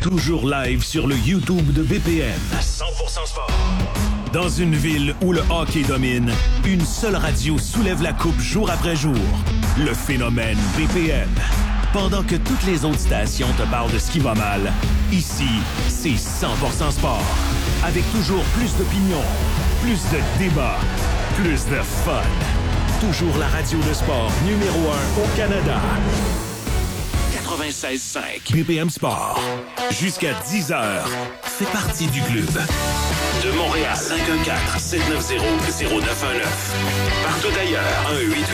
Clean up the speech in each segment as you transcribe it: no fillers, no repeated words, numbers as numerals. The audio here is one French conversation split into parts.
Toujours live sur le YouTube de BPM. 100% sport. Dans une ville où le hockey domine, une seule radio soulève la coupe jour après jour. Le phénomène BPM. Pendant que toutes les autres stations te parlent de ce qui va mal, ici, c'est 100% sport. Avec toujours plus d'opinions, plus de débats, plus de fun. Toujours la radio de sport numéro 1 au Canada. 96.5 BPM Sport. Jusqu'à 10h. Fais partie du club. De Montréal, 514-790-0919. Partout ailleurs,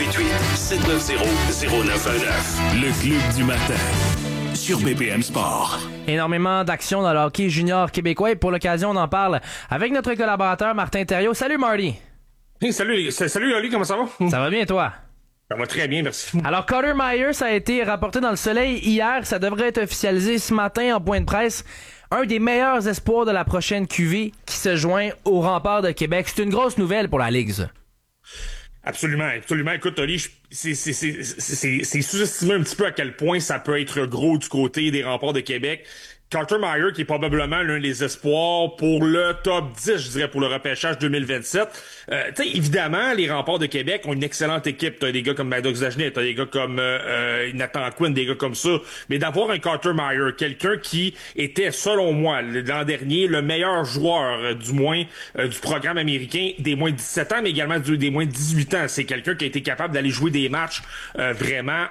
1-888-790-0919. Le club du matin. Sur BPM Sport. Énormément d'actions dans le hockey junior québécois et pour l'occasion, on en parle avec notre collaborateur Martin Thériault. Salut Marty! Hey, salut Oli, comment ça va? Ça va bien toi? Ça va très bien, merci. Alors, Carter Myers a été rapporté dans le Soleil hier. Ça devrait être officialisé ce matin en point de presse. Un des meilleurs espoirs de la prochaine QV qui se joint au Rempart de Québec. C'est une grosse nouvelle pour la Ligue, ça. Absolument. Écoute, Oli, c'est sous-estimé un petit peu à quel point ça peut être gros du côté des Remparts de Québec. Carter Myers, qui est probablement l'un des espoirs pour le top 10, je dirais, pour le repêchage 2027. Tu sais, évidemment, les Remparts de Québec ont une excellente équipe. T'as des gars comme Maddox Dagenet, t'as des gars comme Nathan Quinn, des gars comme ça. Mais d'avoir un Carter Myers, quelqu'un qui était, selon moi, l'an dernier, le meilleur joueur, du moins, du programme américain des moins de 17 ans, mais également des moins de 18 ans. C'est quelqu'un qui a été capable d'aller jouer des matchs vraiment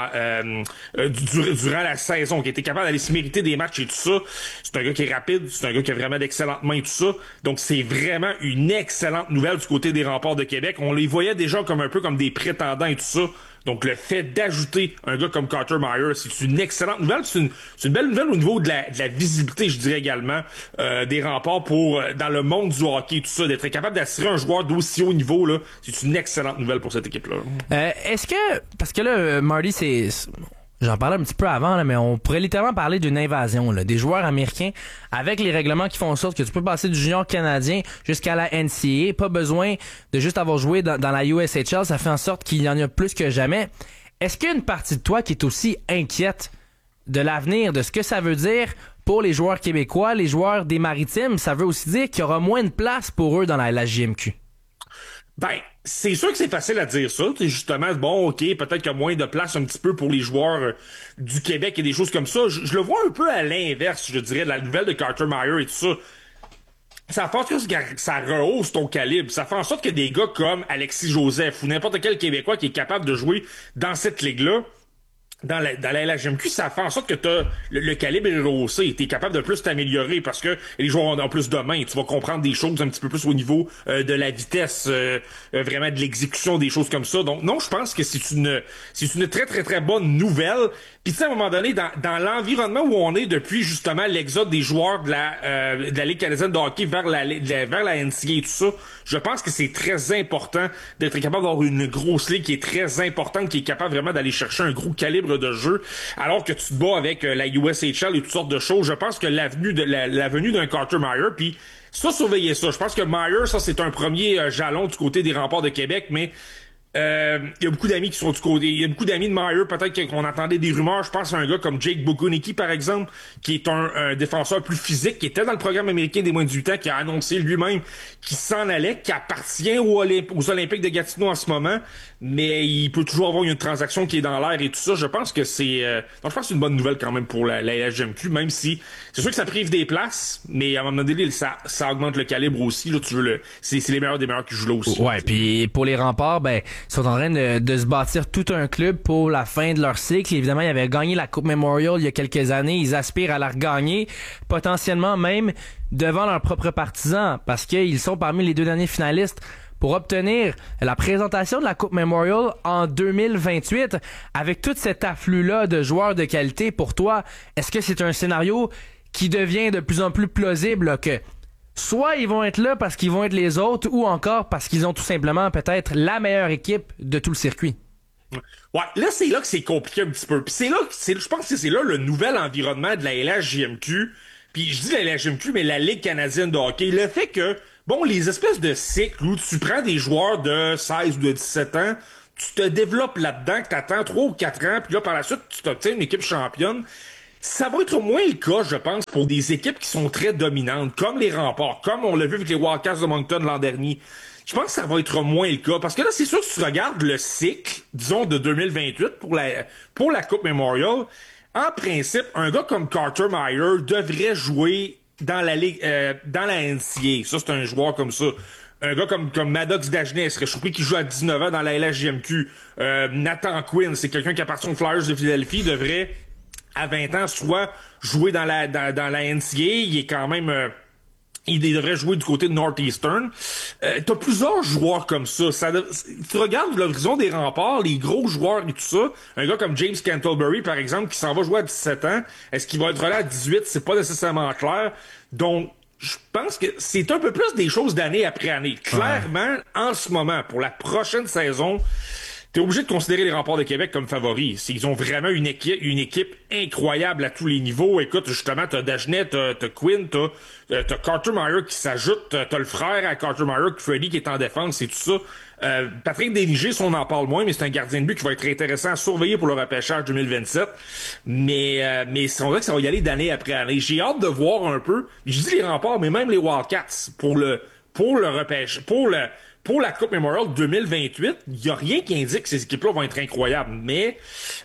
durant la saison, qui a été capable d'aller se mériter des matchs et tout ça. C'est un gars qui est rapide, c'est un gars qui a vraiment d'excellentes mains et tout ça. Donc c'est vraiment une excellente nouvelle du côté des Remparts de Québec. On les voyait déjà comme un peu comme des prétendants et tout ça. Donc le fait d'ajouter un gars comme Carter Myers, c'est une excellente nouvelle. C'est une belle nouvelle au niveau de la visibilité, je dirais également, des Remparts pour dans le monde du hockey, tout ça, d'être capable d'assurer un joueur d'aussi haut niveau, là, c'est une excellente nouvelle pour cette équipe-là. Est-ce que, parce que là, Marty, j'en parlais un petit peu avant, là, mais on pourrait littéralement parler d'une invasion là, des joueurs américains avec les règlements qui font en sorte que tu peux passer du junior canadien jusqu'à la NCAA. Pas besoin de juste avoir joué dans la USHL. Ça fait en sorte qu'il y en a plus que jamais. Est-ce qu'il y a une partie de toi qui est aussi inquiète de l'avenir, de ce que ça veut dire pour les joueurs québécois, les joueurs des Maritimes? Ça veut aussi dire qu'il y aura moins de place pour eux dans la JMQ. Ben, c'est sûr que c'est facile à dire ça. C'est justement, bon, OK, peut-être qu'il y a moins de place un petit peu pour les joueurs du Québec et des choses comme ça. Je le vois un peu à l'inverse, je dirais, de la nouvelle de Carter Myers et tout ça. Ça fait en sorte que ça rehausse ton calibre. Ça fait en sorte que des gars comme Alexis Joseph ou n'importe quel Québécois qui est capable de jouer dans cette ligue-là, dans la LHMQ, ça fait en sorte que t'as le calibre est rehaussé. T'es capable de plus t'améliorer parce que les joueurs ont plus de mains. Tu vas comprendre des choses un petit peu plus au niveau de la vitesse, vraiment de l'exécution, des choses comme ça. Donc non, je pense que c'est une très très très bonne nouvelle. Puis tu sais, à un moment donné, dans l'environnement où on est depuis justement l'exode des joueurs de la Ligue canadienne de hockey vers la NCAA et tout ça, je pense que c'est très important d'être capable d'avoir une grosse ligue qui est très importante, qui est capable vraiment d'aller chercher un gros calibre de jeu, alors que tu te bats avec la USHL et toutes sortes de choses. Je pense que la venue d'un Carter Myers, puis ça, surveillez ça. Je pense que Myers, ça, c'est un premier jalon du côté des Remparts de Québec, mais il y a beaucoup d'amis qui sont du côté. Il y a beaucoup d'amis de Myers, peut-être qu'on entendait des rumeurs. Je pense à un gars comme Jake Bogunicki, par exemple, qui est un défenseur plus physique, qui était dans le programme américain des moins de 18 ans, qui a annoncé lui-même qu'il s'en allait, qui appartient aux Olympiques de Gatineau en ce moment, mais il peut toujours avoir une transaction qui est dans l'air et tout ça. Je pense que donc je pense que c'est une bonne nouvelle quand même pour la LHMQ, même si c'est sûr que ça prive des places, mais à un moment donné, ça augmente le calibre aussi. Là, c'est les meilleurs des meilleurs qui jouent là aussi. Ouais, puis pour les Remparts, ben ils sont en train de se bâtir tout un club pour la fin de leur cycle. Évidemment, ils avaient gagné la Coupe Memorial il y a quelques années. Ils aspirent à la regagner, potentiellement même devant leurs propres partisans, parce qu'ils sont parmi les 2 derniers finalistes pour obtenir la présentation de la Coupe Memorial en 2028. Avec tout cet afflux-là de joueurs de qualité, pour toi, est-ce que c'est un scénario qui devient de plus en plus plausible là, que soit ils vont être là parce qu'ils vont être les autres, ou encore parce qu'ils ont tout simplement peut-être la meilleure équipe de tout le circuit? Ouais, là, c'est là que c'est compliqué un petit peu. Puis je pense que c'est là le nouvel environnement de la LHJMQ. Puis je dis la LHJMQ, mais la Ligue canadienne de hockey. Le fait que, bon, les espèces de cycles où tu prends des joueurs de 16 ou de 17 ans, tu te développes là-dedans, que t'attends 3 ou 4 ans, puis là, par la suite, tu t'obtiens une équipe championne. Ça va être moins le cas, je pense, pour des équipes qui sont très dominantes, comme les Remparts, comme on l'a vu avec les Wildcats de Moncton l'an dernier. Je pense que ça va être moins le cas. Parce que là, c'est sûr que si tu regardes le cycle, disons, de 2028 pour la Coupe Memorial, en principe, un gars comme Carter Meyer devrait jouer dans la Ligue, dans la NCAA. Ça, c'est un joueur comme ça. Un gars comme Maddox Dagenet serait surpris qu'il joue à 19 ans dans la LHJMQ. Nathan Quinn, c'est quelqu'un qui appartient aux Flyers de Philadelphie, devrait, à 20 ans, soit jouer dans la NCAA. Il est quand même... il devrait jouer du côté de Northeastern. T'as plusieurs joueurs comme ça. Tu regardes l'horizon des Remparts, les gros joueurs et tout ça. Un gars comme James Cantlebury, par exemple, qui s'en va jouer à 17 ans. Est-ce qu'il va être là à 18? C'est pas nécessairement clair. Donc, je pense que c'est un peu plus des choses d'année après année. Clairement, en ce moment, pour la prochaine saison, t'es obligé de considérer les Remparts de Québec comme favoris. Ils ont vraiment une équipe incroyable à tous les niveaux. Écoute, justement, t'as Dagenet, t'as Quinn, t'as Carter Meyer qui s'ajoute, t'as le frère à Carter Meyer, Freddy, qui est en défense et tout ça. Patrick Déniger, on en parle moins, mais c'est un gardien de but qui va être intéressant à surveiller pour le repêchage 2027. Mais on dirait que ça va y aller d'année après année. J'ai hâte de voir un peu. Je dis les Remparts, mais même les Wildcats pour le repêchage, pour la Coupe Memorial 2028, il n'y a rien qui indique que ces équipes-là vont être incroyables. Mais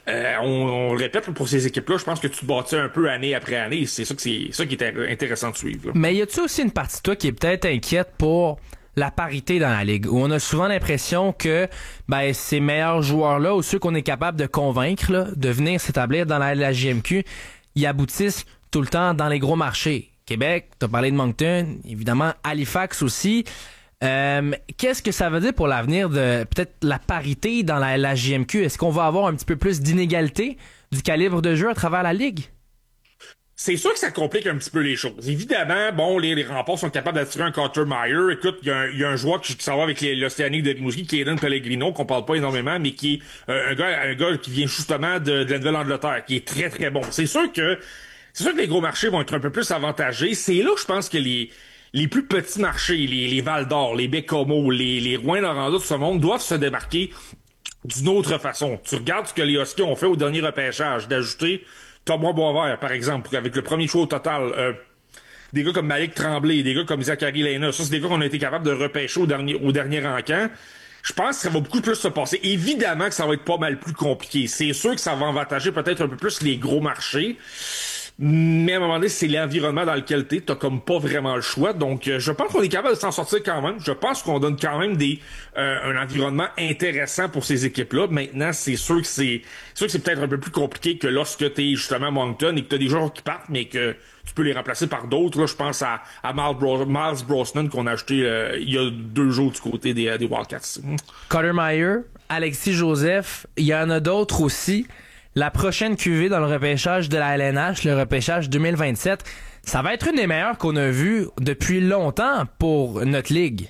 on le répète, pour ces équipes-là, je pense que tu te bâtis un peu année après année. C'est ça qui est intéressant de suivre. Là. Mais y a-tu aussi une partie de toi qui est peut-être inquiète pour la parité dans la ligue, où on a souvent l'impression que ces meilleurs joueurs-là, ou ceux qu'on est capable de convaincre là, de venir s'établir dans la JMQ, ils aboutissent tout le temps dans les gros marchés. Québec, t'as parlé de Moncton, évidemment Halifax aussi. Qu'est-ce que ça veut dire pour l'avenir de peut-être la parité dans la JMQ? Est-ce qu'on va avoir un petit peu plus d'inégalité du calibre de jeu à travers la ligue? C'est sûr que ça complique un petit peu les choses. Évidemment, bon, les Remparts sont capables d'attirer un Carter Meyer. Écoute, il y a un joueur qui s'en va avec l'Océanique de Rimouski, qui est Aiden Pellegrino, qu'on parle pas énormément, mais qui est un gars qui vient justement de la Nouvelle-Angleterre, qui est très, très bon. C'est sûr que les gros marchés vont être un peu plus avantagés. C'est là, je pense que les plus petits marchés, les Val-d'Or, les Bécomo, les Rouyn-Noranda de ce monde doivent se démarquer d'une autre façon. Tu regardes ce que les Huskies ont fait au dernier repêchage, d'ajouter Thomas Boisvert, par exemple, avec le premier choix au total, des gars comme Malik Tremblay, des gars comme Zachary Lena, ça c'est des gars qu'on a été capable de repêcher au dernier encamp. Je pense que ça va beaucoup plus se passer. Évidemment que ça va être pas mal plus compliqué. C'est sûr que ça va avantager peut-être un peu plus les gros marchés. Mais à un moment donné, c'est l'environnement dans lequel t'as comme pas vraiment le choix. Donc, je pense qu'on est capable de s'en sortir quand même. Je pense qu'on donne quand même un environnement intéressant pour ces équipes-là. Maintenant, c'est sûr que c'est peut-être un peu plus compliqué que lorsque t'es justement à Moncton et que t'as des joueurs qui partent, mais que tu peux les remplacer par d'autres. Là, je pense à Miles Brosnan qu'on a acheté il y a 2 jours du côté des Wildcats. Carter Meyer, Alexis Joseph, il y en a d'autres aussi. La prochaine cuvée dans le repêchage de la LNH, le repêchage 2027, ça va être une des meilleures qu'on a vues depuis longtemps pour notre ligue.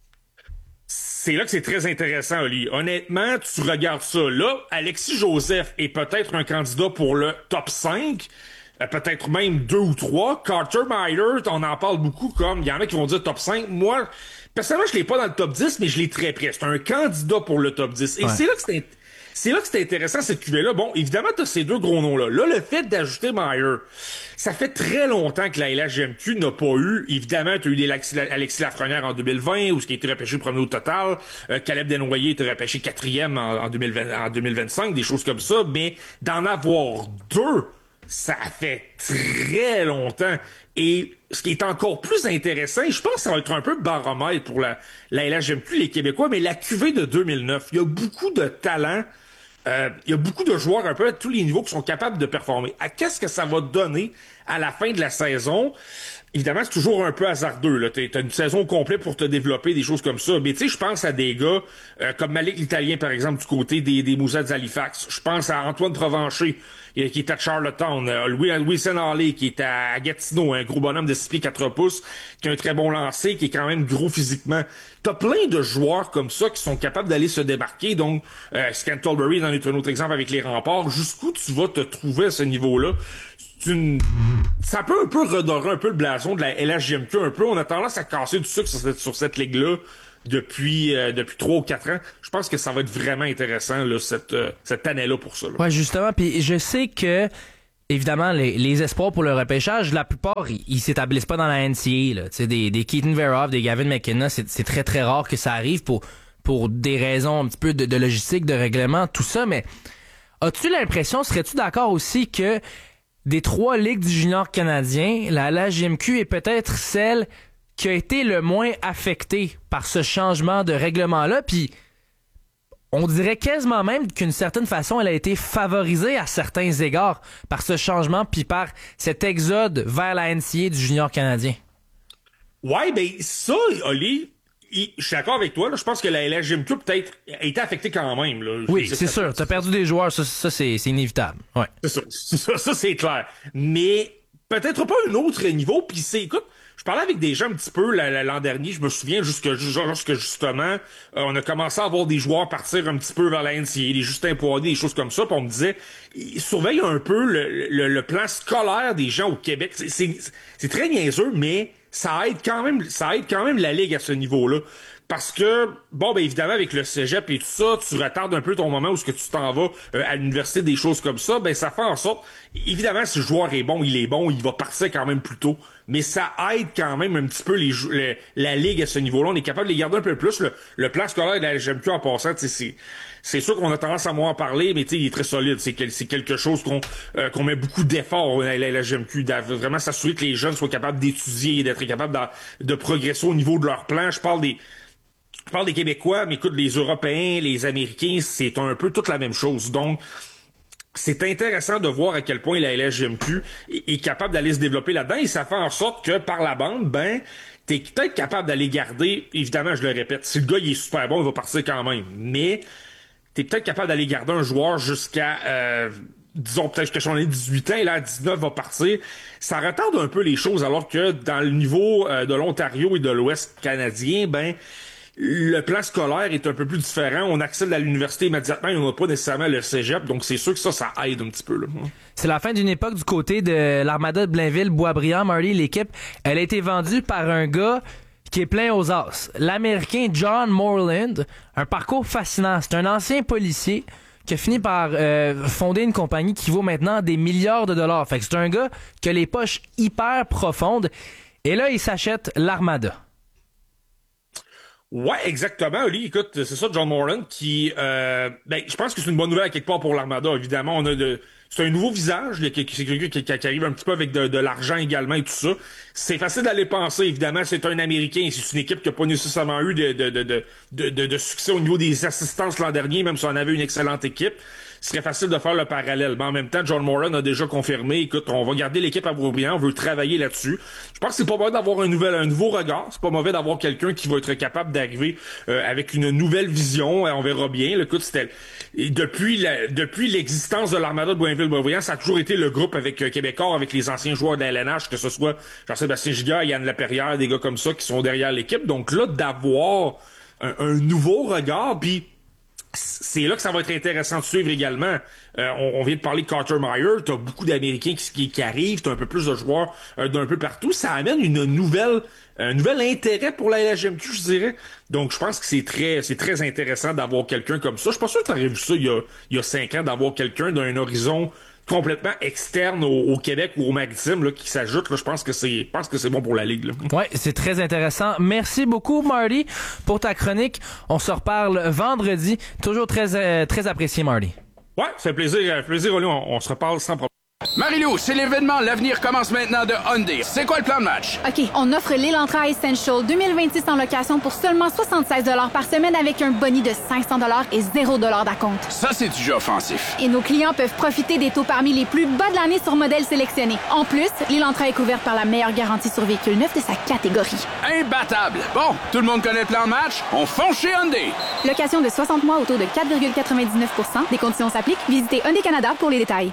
C'est là que c'est très intéressant, Oli. Honnêtement, tu regardes ça. Là, Alexis Joseph est peut-être un candidat pour le top 5, peut-être même 2 ou 3. Carter Meyer, on en parle beaucoup comme, il y en a qui vont dire top 5. Moi, personnellement, je l'ai pas dans le top 10, mais je l'ai très près. C'est un candidat pour le top 10. Et c'est là que c'est intéressant, cette cuvée-là. Bon, évidemment, t'as ces 2 gros noms-là. Là, le fait d'ajouter Meyer, ça fait très longtemps que la LHJMQ n'a pas eu. Évidemment, t'as eu Alexis Lafrenière en 2020, où ce qui a été repêché premier au total. Caleb Desnoyers était repêché 4e en 2025, des choses comme ça. Mais d'en avoir 2, ça fait très longtemps. Et ce qui est encore plus intéressant, et je pense que ça va être un peu baromètre pour la LHJMQ, les Québécois, mais la cuvée de 2009, il y a beaucoup de talent. Il y a beaucoup de joueurs un peu à tous les niveaux qui sont capables de performer. Qu'est-ce que ça va donner à la fin de la saison? Évidemment, c'est toujours un peu hasardeux. Là. T'as une saison complète pour te développer, des choses comme ça. Mais tu sais, je pense à des gars comme Malik l'Italien, par exemple, du côté des Moussets d'Halifax. Je pense à Antoine Provencher, qui est à Charlottetown. Louis Senallé, qui est à Gatineau, un gros bonhomme de 6 pieds 4 pouces, qui a un très bon lancer, qui est quand même gros physiquement. T'as plein de joueurs comme ça qui sont capables d'aller se démarquer. Donc, Scantlebury en est un autre exemple avec les Remparts. Jusqu'où tu vas te trouver à ce niveau-là? Ça peut un peu redorer un peu le blason de la LHJMQ un peu. On a tendance à casser du sucre sur cette ligue-là depuis 3 ou 4 ans. Je pense que ça va être vraiment intéressant là, cette année-là pour ça. Là. Ouais, justement. Puis je sais que évidemment, les espoirs pour le repêchage, la plupart, ils s'établissent pas dans la NCAA, là. Tu sais, des Keaton Verhoff, des Gavin McKenna, c'est très, très rare que ça arrive pour des raisons un petit peu de logistique, de règlement, tout ça, mais as-tu l'impression, serais-tu d'accord aussi que des 3 ligues du junior canadien, la LHJMQ est peut-être celle qui a été le moins affectée par ce changement de règlement-là, puis on dirait quasiment même qu'une certaine façon, elle a été favorisée à certains égards par ce changement puis par cet exode vers la NCAA du junior canadien. Ouais, ben ça, Oli, je suis d'accord avec toi. Là, je pense que la LHJMQ peut-être a été affectée quand même. Là. Oui, c'est sûr. T'as perdu des joueurs, ça c'est inévitable. Ouais. Ça, c'est clair. Mais peut-être pas un autre niveau. Puis écoute, je parlais avec des gens un petit peu l'an dernier, je me souviens, lorsque justement, on a commencé à avoir des joueurs partir un petit peu vers la NCAA, des Justin Poirier, des choses comme ça, puis on me disait, surveille un peu le plan scolaire des gens au Québec. C'est très niaiseux, mais ça aide quand même la Ligue à ce niveau-là. Parce que, bon, ben évidemment, avec le cégep et tout ça, tu retardes un peu ton moment où est-ce que tu t'en vas à l'université, des choses comme ça, ben ça fait en sorte, évidemment, si le joueur est bon, il va partir quand même plus tôt. Mais ça aide quand même un petit peu la Ligue à ce niveau-là. On est capable de les garder un peu plus. Le plan scolaire de la LHJMQ en passant, c'est sûr qu'on a tendance à moins en parler, mais il est très solide. C'est quelque chose qu'on met beaucoup d'efforts à la LHJMQ, vraiment s'assurer que les jeunes soient capables d'étudier, d'être capables de progresser au niveau de leur plan. Je parle des Québécois, mais écoute, les Européens, les Américains, c'est un peu toute la même chose. Donc, c'est intéressant de voir à quel point la LHJMQ est capable d'aller se développer là-dedans, et ça fait en sorte que par la bande, ben, t'es peut-être capable d'aller garder, évidemment, je le répète, si le gars il est super bon, il va partir quand même, mais t'es peut-être capable d'aller garder un joueur jusqu'à, disons peut-être que son 18 ans, et là, à 19 va partir. Ça retarde un peu les choses, alors que dans le niveau de l'Ontario et de l'Ouest canadien, ben, le plan scolaire est un peu plus différent. On accède à l'université immédiatement et on n'a pas nécessairement le cégep. Donc, c'est sûr que ça aide un petit peu. Là. C'est la fin d'une époque du côté de l'Armada de Blainville-Boisbriand. Marty, l'équipe, elle a été vendue par un gars qui est plein aux as. L'Américain John Moreland. Un parcours fascinant. C'est un ancien policier qui a fini par fonder une compagnie qui vaut maintenant des milliards de dollars. Fait que c'est un gars qui a les poches hyper profondes. Et là, il s'achète l'Armada. Ouais, exactement, Oli. Écoute, c'est ça, John Moran, qui, je pense que c'est une bonne nouvelle à quelque part pour l'Armada. Évidemment, c'est un nouveau visage, c'est quelqu'un qui arrive un petit peu avec de l'argent également et tout ça. C'est facile d'aller penser, évidemment, c'est un Américain, c'est une équipe qui a pas nécessairement eu de succès au niveau des assistances l'an dernier, même si on avait une excellente équipe. Ce serait facile de faire le parallèle. Mais en même temps, John Moran a déjà confirmé, écoute, on va garder l'équipe à Boisbriand, on veut travailler là-dessus. Je pense que c'est pas mauvais d'avoir un nouveau regard. C'est pas mauvais d'avoir quelqu'un qui va être capable d'arriver avec une nouvelle vision. On verra bien. Écoute, depuis l'existence de l'Armada de Blainville-Boisbriand, ça a toujours été le groupe avec Québécois, avec les anciens joueurs de la LNH, que ce soit Jean-Sébastien Giguère, Yann Laperrière, des gars comme ça qui sont derrière l'équipe. Donc là, d'avoir un nouveau regard, puis c'est là que ça va être intéressant de suivre également. On vient de parler de Carter Meyer, t'as beaucoup d'Américains qui arrivent, t'as un peu plus de joueurs d'un peu partout. Ça amène un nouvel intérêt pour la LHJMQ, je dirais. Donc je pense que c'est très intéressant d'avoir quelqu'un comme ça. Je suis pas sûr que t'aurais vu ça il y a 5 ans, d'avoir quelqu'un d'un horizon complètement externe au Québec ou au Maritime là, qui s'ajoute. Là, je pense que c'est bon pour la Ligue. Là. Ouais, c'est très intéressant. Merci beaucoup, Marty, pour ta chronique. On se reparle vendredi. Toujours très apprécié, Marty. Ouais, c'est plaisir, Oli. On se reparle sans problème. Marie-Lou, c'est l'événement L'avenir commence maintenant de Hyundai. C'est quoi le plan de match? OK, on offre l'Elantra Essential 2026 en location pour seulement 76 $ par semaine avec un boni de 500 $ et 0 $ d'acompte. Ça, c'est du jeu offensif. Et nos clients peuvent profiter des taux parmi les plus bas de l'année sur modèles sélectionnés. En plus, l'Elantra est couverte par la meilleure garantie sur véhicule neuf de sa catégorie. Imbattable! Bon, tout le monde connaît le plan de match? On fonce chez Hyundai! Location de 60 mois au taux de 4,99 %. Des conditions s'appliquent. Visitez Hyundai Canada pour les détails.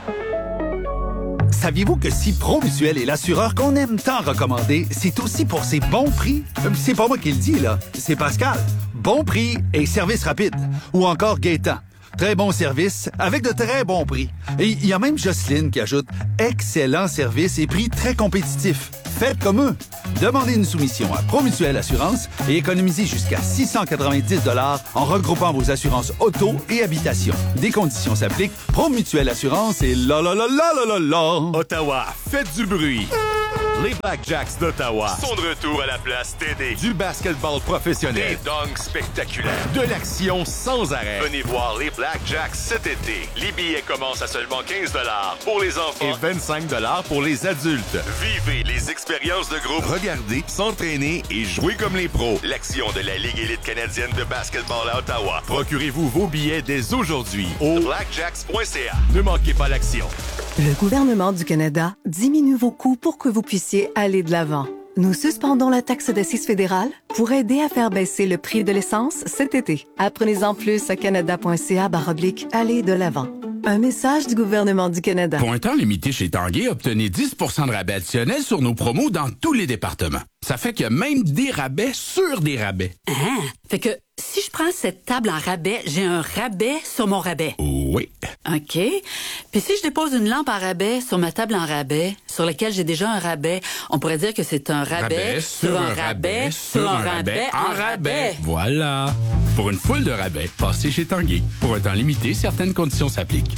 Saviez-vous que si Promutuel est l'assureur qu'on aime tant recommander, c'est aussi pour ses bons prix? C'est pas moi qui le dis, là. C'est Pascal. Bon prix et service rapide. Ou encore Gaétan. Très bon service avec de très bons prix. Et il y a même Jocelyne qui ajoute excellent service et prix très compétitifs. Faites comme eux. Demandez une soumission à Promutuelle Assurance et économisez jusqu'à 690 $ en regroupant vos assurances auto et habitation. Des conditions s'appliquent. Promutuelle Assurance et la la la la la la la. Ottawa, faites du bruit. Les Blackjacks d'Ottawa sont de retour à la place TD. Du basketball professionnel, des dunks spectaculaires, de l'action sans arrêt. Venez voir les Blackjacks cet été. Les billets commencent à seulement 15 $ pour les enfants et 25 $ pour les adultes. Vivez les expériences de groupe, regardez, s'entraîner et jouer comme les pros. L'action de la Ligue élite canadienne de basketball à Ottawa. Procurez-vous vos billets dès aujourd'hui au blackjacks.ca. Ne manquez pas l'action. Le gouvernement du Canada diminue vos coûts pour que vous puissiez aller de l'avant. Nous suspendons la taxe d'assises fédérale pour aider à faire baisser le prix de l'essence cet été. Apprenez-en plus à canada.ca/aller de l'avant. Un message du gouvernement du Canada. Pour un temps limité chez Tanguay, obtenez 10 % de rabais additionnel sur nos promos dans tous les départements. Ça fait qu'il y a même des rabais sur des rabais. Ah, fait que si je prends cette table en rabais, j'ai un rabais sur mon rabais. Oui. OK. Puis si je dépose une lampe en rabais sur ma table en rabais, sur laquelle j'ai déjà un rabais, on pourrait dire que c'est un rabais sur un rabais sur un rabais en rabais. Voilà. Pour une foule de rabais, passez chez Tanguay. Pour un temps limité, certaines conditions s'appliquent.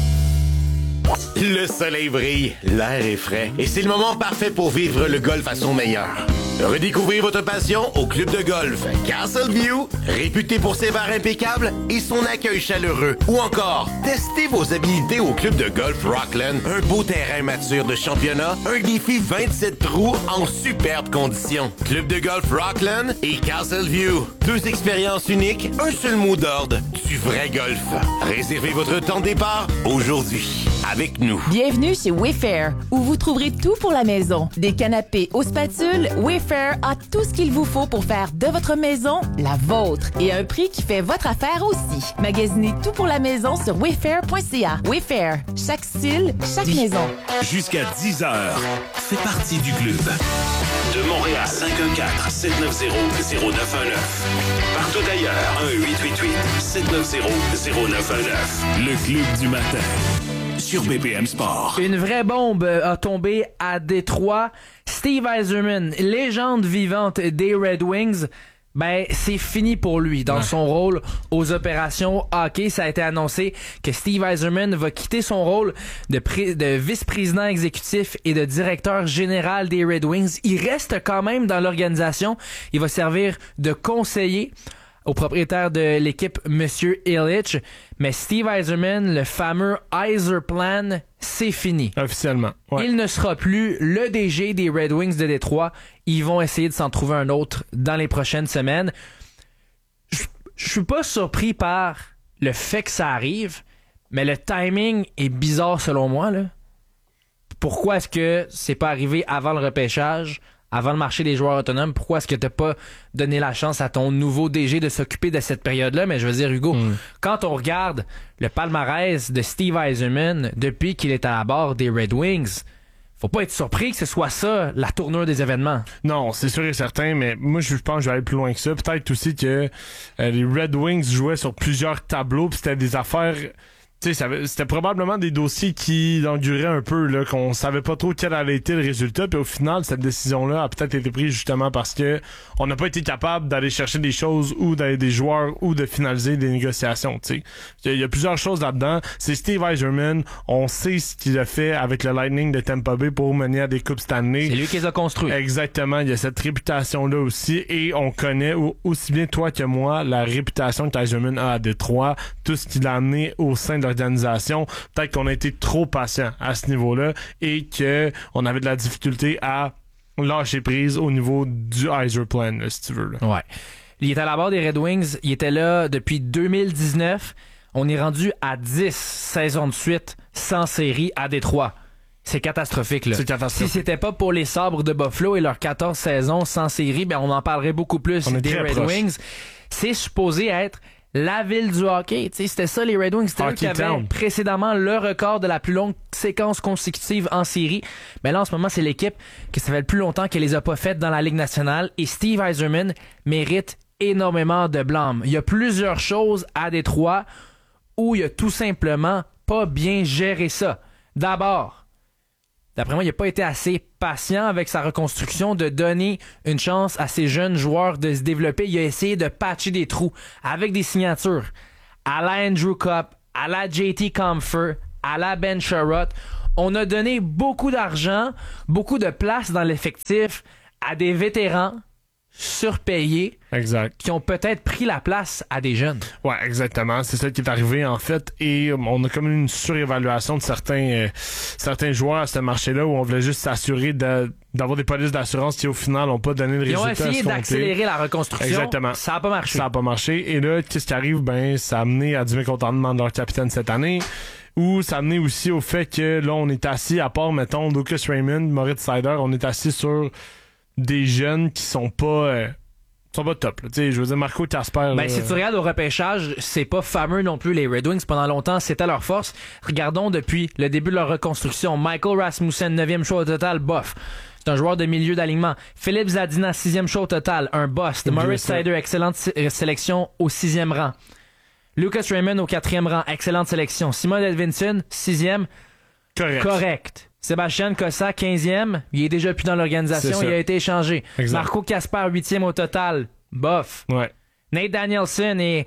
Le soleil brille, l'air est frais et c'est le moment parfait pour vivre le golf à son meilleur. Redécouvrez votre passion au club de golf Castleview, réputé pour ses bars impeccables et son accueil chaleureux. Ou encore, testez vos habiletés au club de golf Rockland, un beau terrain mature de championnat, un défi 27 trous en superbes conditions. Club de golf Rockland et Castleview, 2 expériences uniques, un seul mot d'ordre, du vrai golf. Réservez votre temps de départ aujourd'hui. Avec nous. Bienvenue chez Wayfair, où vous trouverez tout pour la maison. Des canapés aux spatules, Wayfair a tout ce qu'il vous faut pour faire de votre maison la vôtre. Et à un prix qui fait votre affaire aussi. Magasinez tout pour la maison sur wayfair.ca. Wayfair, chaque style, chaque maison. Jusqu'à 10h, fais partie du club. De Montréal, 514-790-0919. Partout ailleurs, 1-888-790-0919. Le club du matin. Sur BPM Sport. Une vraie bombe a tombé à Détroit. Steve Yzerman, légende vivante des Red Wings, ben c'est fini pour lui dans son rôle aux opérations hockey. Ça a été annoncé que Steve Yzerman va quitter son rôle de vice-président exécutif et de directeur général des Red Wings. Il reste quand même dans l'organisation. Il va servir de conseiller au propriétaire de l'équipe, Monsieur Ilitch. Mais Steve Yzerman, le fameux Yzer Plan, c'est fini. Officiellement. Ouais. Il ne sera plus le DG des Red Wings de Détroit. Ils vont essayer de s'en trouver un autre dans les prochaines semaines. Je suis pas surpris par le fait que ça arrive, mais le timing est bizarre selon moi, là. Pourquoi est-ce que c'est pas arrivé avant le repêchage? Avant le marché des joueurs autonomes, pourquoi est-ce que t'as pas donné la chance à ton nouveau DG de s'occuper de cette période-là? Mais je veux dire, Hugo, quand on regarde le palmarès de Steve Yzerman depuis qu'il est à la barre des Red Wings, faut pas être surpris que ce soit ça, la tournure des événements. Non, c'est sûr et certain, mais moi, je pense que je vais aller plus loin que ça. Peut-être aussi que les Red Wings jouaient sur plusieurs tableaux, puis c'était des affaires... Tu sais, c'était probablement des dossiers qui enduraient un peu, là, qu'on savait pas trop quel allait être le résultat, puis au final, cette décision-là a peut-être été prise justement parce que on n'a pas été capable d'aller chercher des choses ou d'aller des joueurs ou de finaliser des négociations, tu sais. Il y a plusieurs choses là-dedans. C'est Steve Yzerman, on sait ce qu'il a fait avec le Lightning de Tampa Bay pour mener à des Coupes Stanley. C'est lui qui les a construits. Exactement, il y a cette réputation-là aussi, et on connaît aussi bien toi que moi la réputation que Yzerman a à Détroit, tout ce qu'il a amené au sein de l'organisation. Peut-être qu'on a été trop patient à ce niveau-là et qu'on avait de la difficulté à lâcher prise au niveau du Yzer Plan, là, si tu veux. Là. Ouais. Il est à la barre des Red Wings. Il était là depuis 2019. On est rendu à 10 saisons de suite sans série à Détroit. C'est catastrophique, là. C'est catastrophique. Si c'était pas pour les Sabres de Buffalo et leurs 14 saisons sans série, ben on en parlerait beaucoup plus des Red Wings. C'est supposé être la ville du hockey. T'sais, c'était ça, les Red Wings. C'était eux qui avaient précédemment le record de la plus longue séquence consécutive en série. Mais là, en ce moment, c'est l'équipe que ça fait le plus longtemps qu'elle les a pas faites dans la Ligue nationale. Et Steve Yzerman mérite énormément de blâme. Il y a plusieurs choses à Détroit où il a tout simplement pas bien géré ça. D'abord, D'après moi, il n'a pas été assez patient avec sa reconstruction de donner une chance à ces jeunes joueurs de se développer. Il a essayé de patcher des trous avec des signatures à la Andrew Cup, à la JT Compher, à la Ben Sherratt. On a donné beaucoup d'argent, beaucoup de place dans l'effectif à des vétérans surpayés, exact, qui ont peut-être pris la place à des jeunes. Ouais, exactement. C'est ça qui est arrivé, en fait. Et on a comme une surévaluation de certains joueurs à ce marché-là où on voulait juste s'assurer d'avoir des polices d'assurance qui, au final, n'ont pas donné le résultat. Ils ont essayé d'accélérer la reconstruction. Exactement. Ça n'a pas marché. Ça n'a pas marché. Et là, qu'est-ce qui arrive? Ben, ça a amené à du mécontentement de leur capitaine cette année. Ou ça a amené aussi au fait que là, on est assis, à part, mettons, Lucas Raymond, Moritz Seider, on est assis sur des jeunes qui sont pas top. Tu sais, je veux dire, Marco Kasper. Ben, si tu regardes au repêchage, c'est pas fameux non plus, les Red Wings. Pendant longtemps, c'était leur force. Regardons depuis le début de leur reconstruction. Michael Rasmussen, 9e choix au total, bof. C'est un joueur de milieu d'alignement. Philippe Zadina, 6e choix au total, un bust. Moritz Seider, excellente sélection au 6e rang. Lucas Raymond au 4e rang, excellente sélection. Simon Edvinsson, 6e, correct. Sébastien Cossa, 15e, il est déjà plus dans l'organisation, il a été échangé. Exact. Marco Kasper, 8e au total, bof. Ouais. Nate Danielson est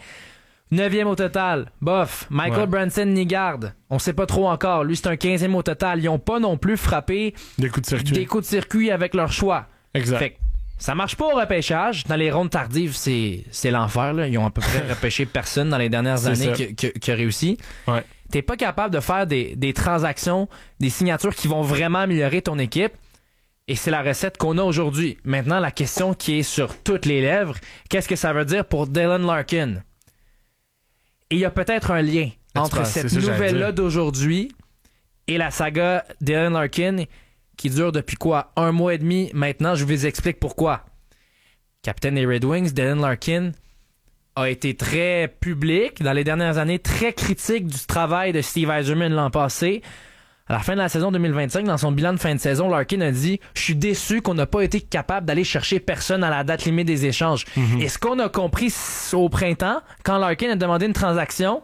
9e au total, bof. Michael Branson Nygaard, on sait pas trop encore, lui c'est un 15e au total. Ils ont pas non plus frappé des coups de circuit avec leur choix. Exact. Fait que ça marche pas au repêchage. Dans les rondes tardives, c'est l'enfer, là. Ils ont à peu près repêché personne dans les dernières années qui a réussi. Ouais. T'es pas capable de faire des transactions, des signatures qui vont vraiment améliorer ton équipe. Et c'est la recette qu'on a aujourd'hui. Maintenant, la question qui est sur toutes les lèvres, qu'est-ce que ça veut dire pour Dylan Larkin? Et il y a peut-être un lien entre cette nouvelle-là d'aujourd'hui et la saga Dylan Larkin qui dure depuis quoi? 1 mois et demi maintenant. Je vous explique pourquoi. Capitaine des Red Wings, Dylan Larkin a été très public dans les dernières années, très critique du travail de Steve Yzerman l'an passé. À la fin de la saison 2025, dans son bilan de fin de saison, Larkin a dit « Je suis déçu qu'on n'a pas été capable d'aller chercher personne à la date limite des échanges. Et ce qu'on a compris au printemps, quand Larkin a demandé une transaction,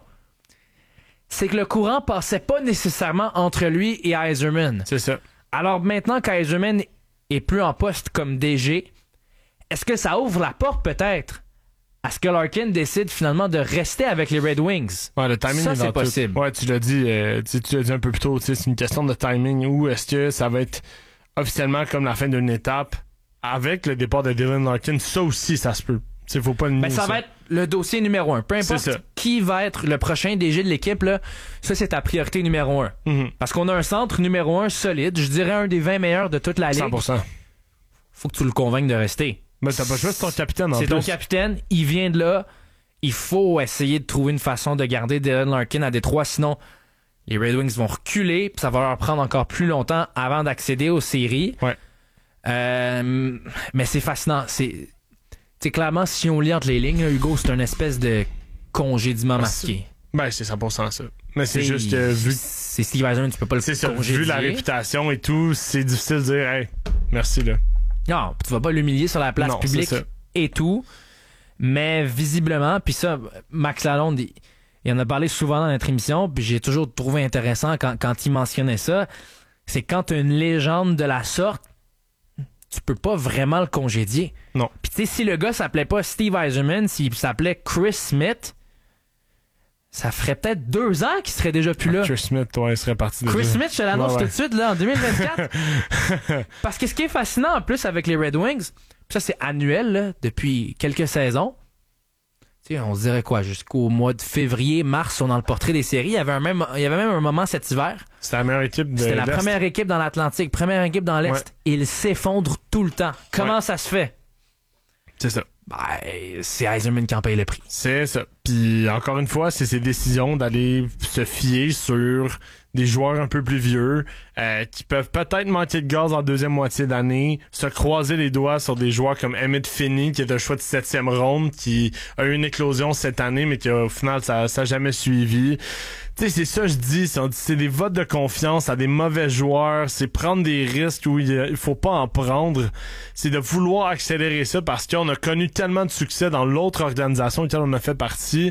c'est que le courant passait pas nécessairement entre lui et Yzerman. C'est ça. Alors maintenant qu'Yzerman est plus en poste comme DG, est-ce que ça ouvre la porte peut-être à ce que Larkin décide finalement de rester avec les Red Wings? Ouais, le timing ça, est c'est possible. Ouais, tu l'as dit un peu plus tôt, c'est une question de timing. Ou est-ce que ça va être officiellement comme la fin d'une étape avec le départ de Dylan Larkin? Ça aussi, ça se peut. Faut pas le nier. Ça va être le dossier numéro 1. Peu importe qui va être le prochain DG de l'équipe, là, ça, c'est ta priorité numéro 1. Parce qu'on a un centre numéro 1 solide, je dirais un des 20 meilleurs de toute la ligue. 100%. Faut que tu le convainques de rester. Mais t'as pas le choix, c'est ton capitaine en plus. C'est ton capitaine, il vient de là. Il faut essayer de trouver une façon de garder Dylan Larkin à Détroit, sinon les Red Wings vont reculer, puis ça va leur prendre encore plus longtemps avant d'accéder aux séries. Ouais. Mais c'est fascinant. C'est clairement, si on lit entre les lignes, là, Hugo, c'est une espèce de congédiement masqué. Ben, c'est 100% ça. Mais c'est juste que vu... C'est Steve Yzerman, tu peux pas le congédier. Vu la réputation et tout, c'est difficile de dire « Hey, merci, là ». Non, tu vas pas l'humilier sur la place publique et tout. Mais visiblement, puis ça, Max Lalonde, il en a parlé souvent dans notre émission, puis j'ai toujours trouvé intéressant quand il mentionnait ça, c'est quand t'as une légende de la sorte, tu peux pas vraiment le congédier. Non. Puis tu sais, si le gars s'appelait pas Steve Yzerman, s'il s'appelait Chris Smith, ça ferait peut-être 2 ans qu'il serait déjà plus là. Chris Smith, il serait parti déjà. Chris Smith, je te l'annonce tout de suite, là, en 2024. Parce que ce qui est fascinant, en plus, avec les Red Wings, ça, c'est annuel, là, depuis quelques saisons. Tu sais, on se dirait quoi, jusqu'au mois de février, mars, on est dans le portrait des séries. Il y avait même un moment cet hiver. C'était la meilleure équipe de C'était la l'Est. première équipe dans l'Atlantique, première équipe dans l'Est. Ouais. Il s'effondre tout le temps. Comment ça se fait? C'est ça. Ben, c'est Yzerman qui en paye le prix. C'est ça. Puis encore une fois, c'est ses décisions d'aller se fier sur des joueurs un peu plus vieux qui peuvent peut-être manquer de gaz en deuxième moitié d'année, se croiser les doigts sur des joueurs comme Emmett Finney qui est un choix de 7e ronde, qui a eu une éclosion cette année mais qui au final ça a jamais suivi. Tu sais, c'est ça je dis, c'est des votes de confiance à des mauvais joueurs, c'est prendre des risques où il faut pas en prendre, c'est de vouloir accélérer ça parce qu'on a connu tellement de succès dans l'autre organisation laquelle on a fait partie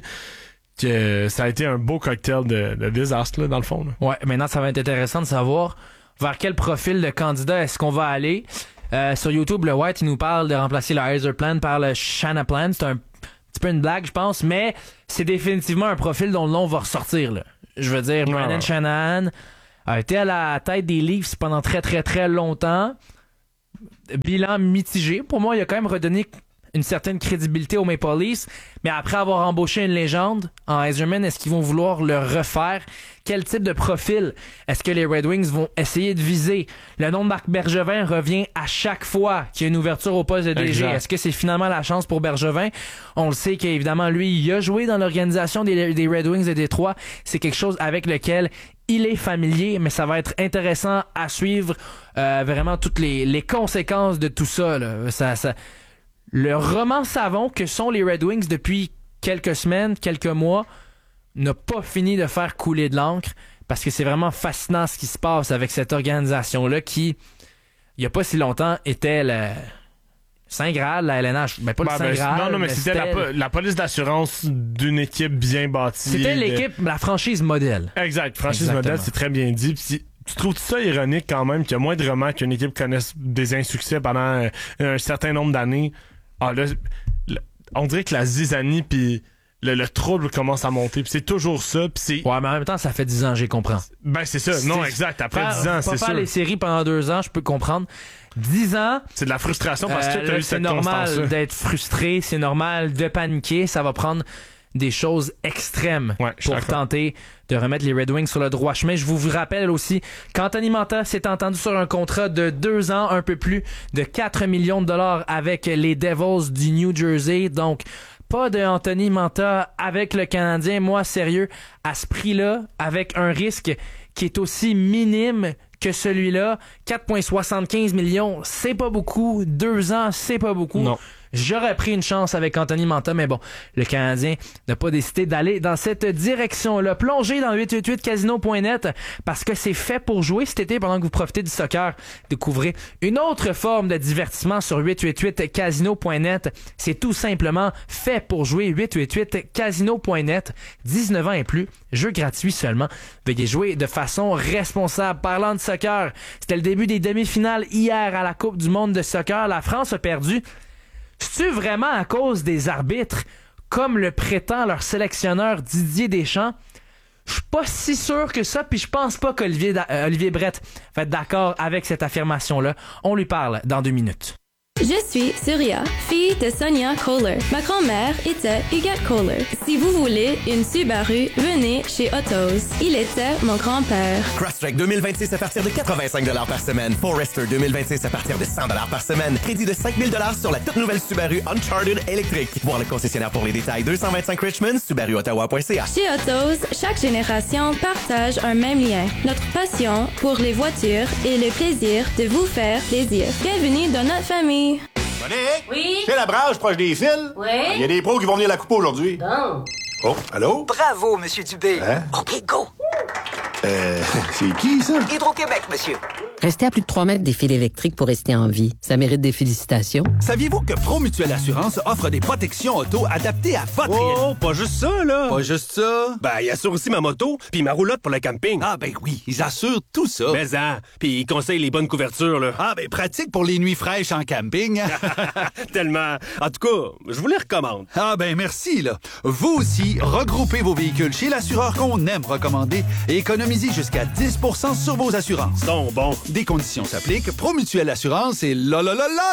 que ça a été un beau cocktail de désastre là, dans le fond. Là. Ouais, maintenant ça va être intéressant de savoir vers quel profil de candidat est-ce qu'on va aller. Sur YouTube, le White, il nous parle de remplacer le Heiser Plan par le Shanna Plan. C'est un petit peu une blague, je pense, mais c'est définitivement un profil dont le nom va ressortir, là. Je veux dire, Brandon Shanahan a été à la tête des Leafs pendant très, très, très longtemps. Bilan mitigé. Pour moi, il a quand même redonné une certaine crédibilité aux Maple Leafs, mais après avoir embauché une légende en Yzerman, est-ce qu'ils vont vouloir le refaire? Quel type de profil est-ce que les Red Wings vont essayer de viser? Le nom de Marc Bergevin revient à chaque fois qu'il y a une ouverture au poste de DG. Exact. Est-ce que c'est finalement la chance pour Bergevin? On le sait qu'évidemment, lui, il a joué dans l'organisation des Red Wings de Détroit. C'est quelque chose avec lequel il est familier, mais ça va être intéressant à suivre vraiment toutes les conséquences de tout ça, là. Le roman savon que sont les Red Wings depuis quelques semaines, quelques mois, n'a pas fini de faire couler de l'encre parce que c'est vraiment fascinant ce qui se passe avec cette organisation-là qui, il n'y a pas si longtemps, était le Saint Graal, la LNH. Ben, pas le Saint Graal. Non, mais c'était la police d'assurance d'une équipe bien bâtie. C'était l'équipe, la franchise modèle. Exact, franchise modèle, c'est très bien dit. Puis tu trouves ça ironique quand même qu'il y a moindrement qu'une équipe connaisse des insuccès pendant un certain nombre d'années? Ah, là, on dirait que la zizanie puis le trouble commence à monter. Puis c'est toujours ça. Puis c'est... Ouais, mais en même temps, ça fait 10 ans, j'y comprends. Ben, c'est ça. Non, exact. Après 10 ans, c'est sûr. Faire les séries pendant 2 ans, je peux comprendre. 10 ans... C'est de la frustration parce que tu as eu cette constance-là. C'est normal d'être frustré. C'est normal de paniquer. Ça va prendre des choses extrêmes pour tenter de remettre les Red Wings sur le droit chemin. Je vous rappelle aussi qu'Anthony Mantha s'est entendu sur un contrat de 2 ans, un peu plus de 4 millions de dollars avec les Devils du New Jersey. Donc, pas de Anthony Mantha avec le Canadien. Moi, sérieux, à ce prix-là, avec un risque qui est aussi minime que celui-là, 4,75 millions, c'est pas beaucoup. 2 ans, c'est pas beaucoup. Non. J'aurais pris une chance avec Anthony Mantha, mais bon, le Canadien n'a pas décidé d'aller dans cette direction-là. Plongez dans 888casino.net parce que c'est fait pour jouer cet été pendant que vous profitez du soccer. Découvrez une autre forme de divertissement sur 888casino.net. C'est tout simplement fait pour jouer. 888casino.net. 19 ans et plus. Jeu gratuit seulement. Veuillez jouer de façon responsable. Parlant de soccer, c'était le début des demi-finales hier à la Coupe du monde de soccer. La France a perdu. C'est-tu vraiment à cause des arbitres, comme le prétend leur sélectionneur Didier Deschamps? Je suis pas si sûr que ça, puis je pense pas qu'Olivier Brett va être d'accord avec cette affirmation-là. On lui parle dans 2 minutes. Je suis Surya, fille de Sonia Kohler. Ma grand-mère était Huguette Kohler. Si vous voulez une Subaru, venez chez Autos. Il était mon grand-père. Crosstrek 2026 à partir de 85 $ par semaine. Forester 2026 à partir de 100 $ par semaine. Crédit de 5 000 $ sur la toute nouvelle Subaru Uncharted électrique. Voir le concessionnaire pour les détails. 225 Richmond, SubaruOttawa.ca. Chez Autos, chaque génération partage un même lien. Notre passion pour les voitures et le plaisir de vous faire plaisir. Bienvenue dans notre famille. Monique? Oui? C'est la branche proche des fils? Oui? Il y a des pros qui vont venir la couper aujourd'hui. Bon. Oh, allô? Bravo, Monsieur Dubé. Hein? OK, go. C'est qui, ça? Hydro-Québec, monsieur. Rester à plus de 3 mètres des fils électriques pour rester en vie, ça mérite des félicitations. Saviez-vous que Promutuelle Assurance offre des protections auto adaptées à votre... Oh, pas juste ça, là! Pas juste ça? Ben, ils assurent aussi ma moto, puis ma roulotte pour le camping. Ah, ben oui, ils assurent tout ça. Mais puis ils conseillent les bonnes couvertures, là. Ah, ben pratique pour les nuits fraîches en camping. Tellement. En tout cas, je vous les recommande. Ah, ben merci, là. Vous aussi, regroupez vos véhicules chez l'assureur qu'on aime recommander et économisez jusqu'à 10 % sur vos assurances. Bon. Des conditions s'appliquent. Promutuelle Assurance et la.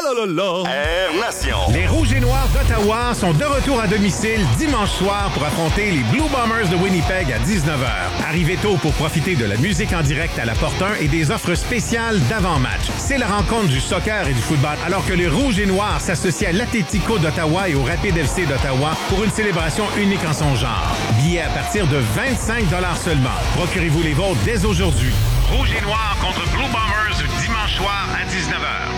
Air Nation. Les Rouges et Noirs d'Ottawa sont de retour à domicile dimanche soir pour affronter les Blue Bombers de Winnipeg à 19h. Arrivez tôt pour profiter de la musique en direct à la Porte 1 et des offres spéciales d'avant-match. C'est la rencontre du soccer et du football, alors que les Rouges et Noirs s'associent à l'Atlético d'Ottawa et au Rapid FC d'Ottawa pour une célébration unique en son genre. Billets à partir de 25 $ seulement. Procurez-vous les vôtres dès aujourd'hui. Rouge et Noir contre Blue Bombers dimanche soir à 19h.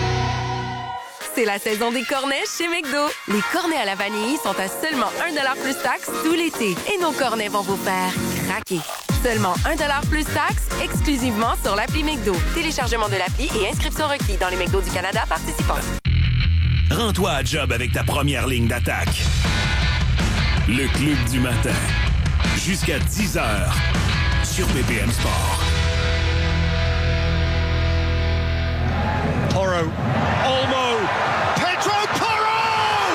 C'est la saison des cornets chez McDo. Les cornets à la vanille sont à seulement 1$ plus taxes tout l'été. Et nos cornets vont vous faire craquer. Seulement 1$ plus taxes, exclusivement sur l'appli McDo. Téléchargement de l'appli et inscription requis dans les McDo du Canada participants. Rends-toi à job avec ta première ligne d'attaque. Le Club du matin. Jusqu'à 10h sur BPM Sport. Porro. Olmo. Pedro Porro!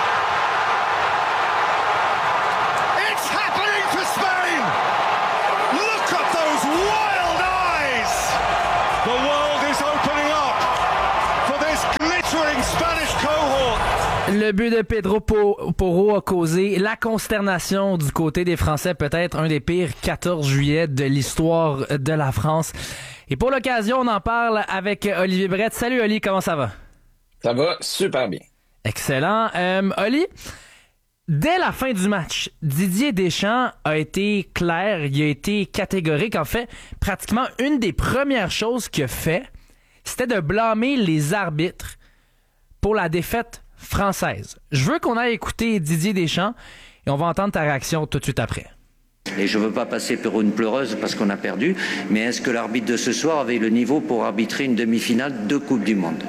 It's happening for Spain! Look at those wild eyes! The world is opening up for this glittering Spanish cohort. Le but de Pedro Porro a causé la consternation du côté des Français, peut-être un des pires 14 juillet de l'histoire de la France. Et pour l'occasion, on en parle avec Olivier Brett. Salut Oli, comment ça va? Ça va super bien. Excellent. Oli, dès la fin du match, Didier Deschamps a été clair, il a été catégorique. En fait, pratiquement une des premières choses qu'il a fait, c'était de blâmer les arbitres pour la défaite française. Je veux qu'on aille écouter Didier Deschamps et on va entendre ta réaction tout de suite après. Et je ne veux pas passer pour une pleureuse parce qu'on a perdu, mais est-ce que l'arbitre de ce soir avait le niveau pour arbitrer une demi-finale de Coupe du Monde?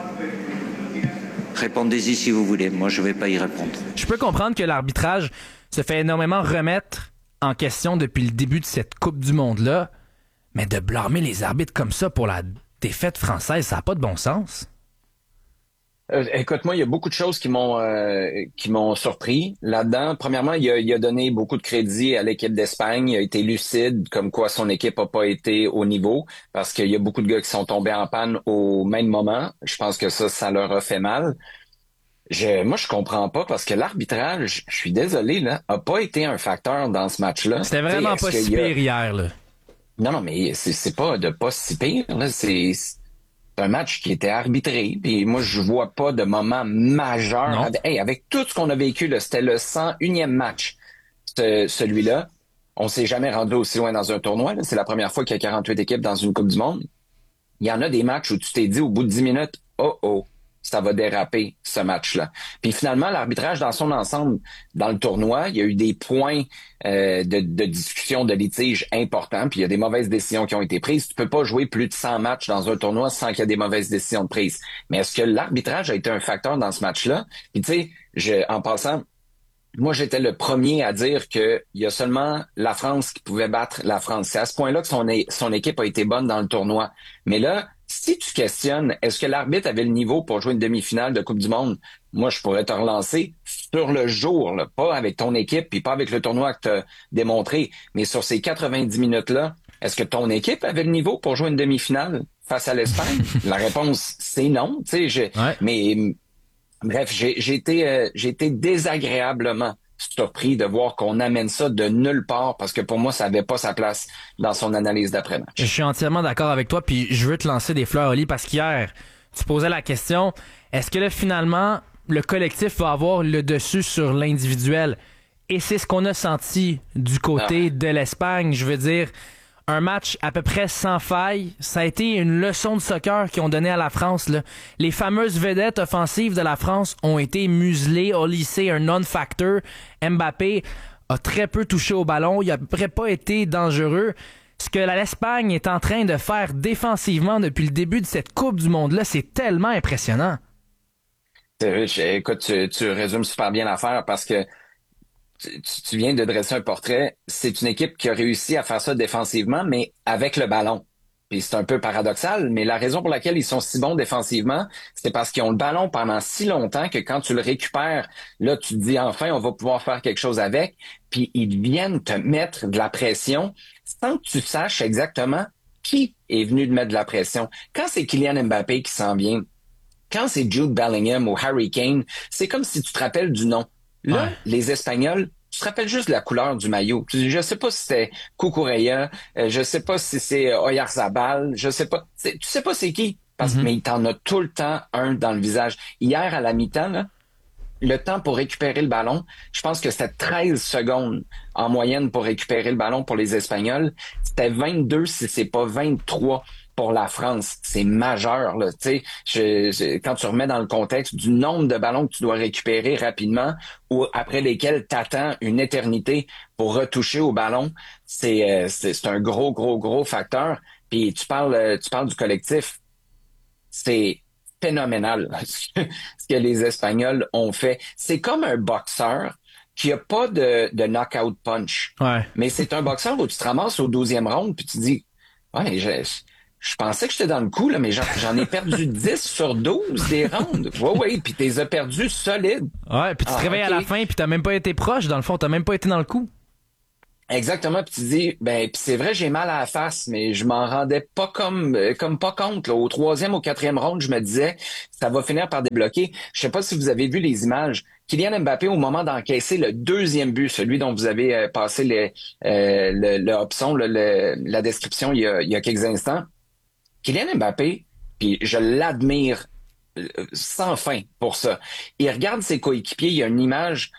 Répondez-y si vous voulez, moi je ne vais pas y répondre. Je peux comprendre que l'arbitrage se fait énormément remettre en question depuis le début de cette Coupe du Monde-là, mais de blâmer les arbitres comme ça pour la défaite française, ça n'a pas de bon sens. Écoute, moi, il y a beaucoup de choses qui m'ont surpris là-dedans. Premièrement, il a donné beaucoup de crédit à l'équipe d'Espagne. Il a été lucide, comme quoi son équipe n'a pas été au niveau, parce qu'il y a beaucoup de gars qui sont tombés en panne au même moment. Je pense que ça leur a fait mal. Moi, je comprends pas, parce que l'arbitrage, je suis désolé, là, a pas été un facteur dans ce match-là. C'était vraiment pas si pire hier, là. Non, mais c'est pas de pas si pire, là. C'est un match qui était arbitré, puis moi, je vois pas de moment majeur. Avec tout ce qu'on a vécu, là, c'était le 101e match, celui-là. On s'est jamais rendu aussi loin dans un tournoi. Là. C'est la première fois qu'il y a 48 équipes dans une Coupe du Monde. Il y en a des matchs où tu t'es dit au bout de 10 minutes, ça va déraper, ce match-là. Puis finalement, l'arbitrage dans son ensemble, dans le tournoi, il y a eu des points de discussion, de litige importants, puis il y a des mauvaises décisions qui ont été prises. Tu peux pas jouer plus de 100 matchs dans un tournoi sans qu'il y ait des mauvaises décisions de prise. Mais est-ce que l'arbitrage a été un facteur dans ce match-là? Puis tu sais, en passant, moi, j'étais le premier à dire que il y a seulement la France qui pouvait battre la France. C'est à ce point-là que son équipe a été bonne dans le tournoi. Mais là, si tu questionnes, est-ce que l'arbitre avait le niveau pour jouer une demi-finale de Coupe du Monde? Moi, je pourrais te relancer sur le jour, là, pas avec ton équipe puis pas avec le tournoi que tu as démontré, mais sur ces 90 minutes-là, est-ce que ton équipe avait le niveau pour jouer une demi-finale face à l'Espagne? La réponse, c'est non. Tu sais, mais bref, j'ai été désagréablement surpris de voir qu'on amène ça de nulle part, parce que pour moi, ça avait pas sa place dans son analyse d'après-match. Je suis entièrement d'accord avec toi, puis je veux te lancer des fleurs, Oli, parce qu'hier, tu posais la question, est-ce que là, finalement, le collectif va avoir le dessus sur l'individuel? Et c'est ce qu'on a senti du côté de l'Espagne. Je veux dire, un match à peu près sans faille. Ça a été une leçon de soccer qu'ils ont donné à la France, là. Les fameuses vedettes offensives de la France ont été muselées. Olise, un non-factor. Mbappé a très peu touché au ballon. Il a à peu près pas été dangereux. Ce que l'Espagne est en train de faire défensivement depuis le début de cette Coupe du Monde-là, c'est tellement impressionnant. Écoute, tu résumes super bien l'affaire, parce que tu viens de dresser un portrait. C'est une équipe qui a réussi à faire ça défensivement, mais avec le ballon. Puis c'est un peu paradoxal, mais la raison pour laquelle ils sont si bons défensivement, c'est parce qu'ils ont le ballon pendant si longtemps que quand tu le récupères, là, tu te dis enfin, on va pouvoir faire quelque chose avec. Puis ils viennent te mettre de la pression sans que tu saches exactement qui est venu te mettre de la pression. Quand c'est Kylian Mbappé qui s'en vient, quand c'est Jude Bellingham ou Harry Kane, c'est comme si tu te rappelles du nom. Là, les Espagnols, tu te rappelles juste de la couleur du maillot. Je sais pas si c'était Cucurella, je sais pas si c'est Oyarzabal, je sais pas. Tu sais pas c'est qui, mais il t'en a tout le temps un dans le visage. Hier, à la mi-temps, là, le temps pour récupérer le ballon, je pense que c'était 13 secondes en moyenne pour récupérer le ballon pour les Espagnols. C'était 22, si c'est pas 23 pour la France. C'est majeur, là. Tu sais, quand tu remets dans le contexte du nombre de ballons que tu dois récupérer rapidement ou après lesquels t'attends une éternité pour retoucher au ballon, c'est un gros facteur. Puis tu parles du collectif. C'est phénoménal ce que les Espagnols ont fait. C'est comme un boxeur qui a pas de knockout punch. Mais c'est un boxeur où tu te ramasses au 12e round puis tu dis je pensais que j'étais dans le coup, là, mais j'en ai perdu 10 sur 12 des rounds. Oui, puis t'es perdu solide. Ouais, puis tu te réveilles à la fin, puis t'as même pas été proche, dans le fond, t'as même pas été dans le coup. Exactement, puis tu dis, puis c'est vrai, j'ai mal à la face, mais je m'en rendais pas comme pas compte. Là. Au 3e, au 4e round, je me disais, ça va finir par débloquer. Je sais pas si vous avez vu les images. Kylian Mbappé, au moment d'encaisser le 2e but, celui dont vous avez passé le option, la description il y a quelques instants, Kylian Mbappé, puis je l'admire sans fin pour ça. Il regarde ses coéquipiers, il y a une image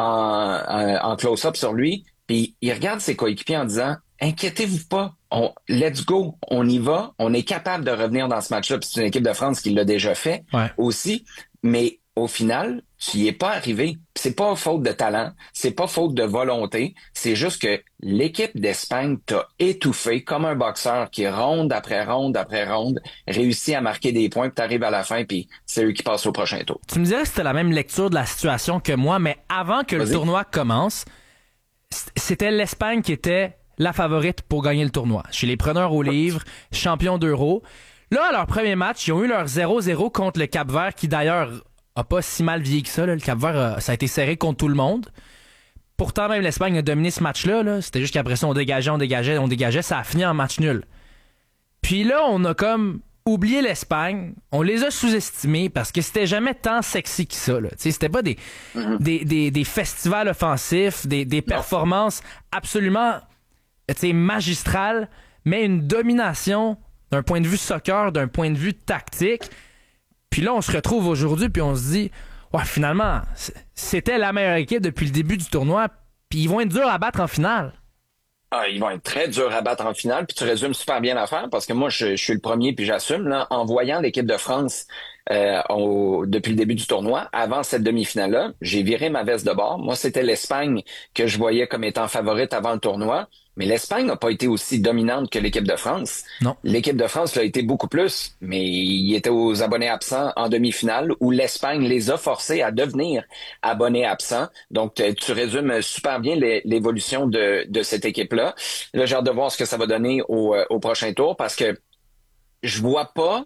en close-up sur lui, puis il regarde ses coéquipiers en disant « Inquiétez-vous pas, let's go, on y va, on est capable de revenir dans ce match-là. » Puis c'est une équipe de France qui l'a déjà fait aussi, mais au final, tu y es pas arrivé. C'est pas faute de talent, c'est pas faute de volonté, c'est juste que l'équipe d'Espagne t'a étouffé comme un boxeur qui, ronde après ronde après ronde, réussit à marquer des points, puis t'arrives à la fin, puis c'est eux qui passent au prochain tour. Tu me dirais que c'était la même lecture de la situation que moi, mais avant que le tournoi commence, c'était l'Espagne qui était la favorite pour gagner le tournoi. Chez les preneurs au livre, champions d'Euro. Là, à leur premier match, ils ont eu leur 0-0 contre le Cap-Vert, qui d'ailleurs a pas si mal vieilli que ça. Là. Le Cap-Vert, ça a été serré contre tout le monde. Pourtant, même l'Espagne a dominé ce match-là. Là. C'était juste qu'après ça, on dégageait. Ça a fini en match nul. Puis là, on a comme oublié l'Espagne. On les a sous-estimés parce que c'était jamais tant sexy que ça. Là. C'était pas des festivals offensifs, des performances absolument magistrales, mais une domination d'un point de vue soccer, d'un point de vue tactique. Puis là, on se retrouve aujourd'hui, puis on se dit, ouais, finalement, c'était la meilleure équipe depuis le début du tournoi, puis ils vont être durs à battre en finale. Ah, ils vont être très durs à battre en finale, puis tu résumes super bien l'affaire, parce que moi, je suis le premier, puis j'assume, là, en voyant l'équipe de France depuis le début du tournoi, avant cette demi-finale-là, j'ai viré ma veste de bord. Moi, c'était l'Espagne que je voyais comme étant favorite avant le tournoi. Mais l'Espagne n'a pas été aussi dominante que l'équipe de France. Non. L'équipe de France l'a été beaucoup plus, mais il était aux abonnés absents en demi-finale où l'Espagne les a forcés à devenir abonnés absents. Donc, tu résumes super bien l'évolution de cette équipe-là. Là, j'ai hâte de voir ce que ça va donner au prochain tour parce que je vois pas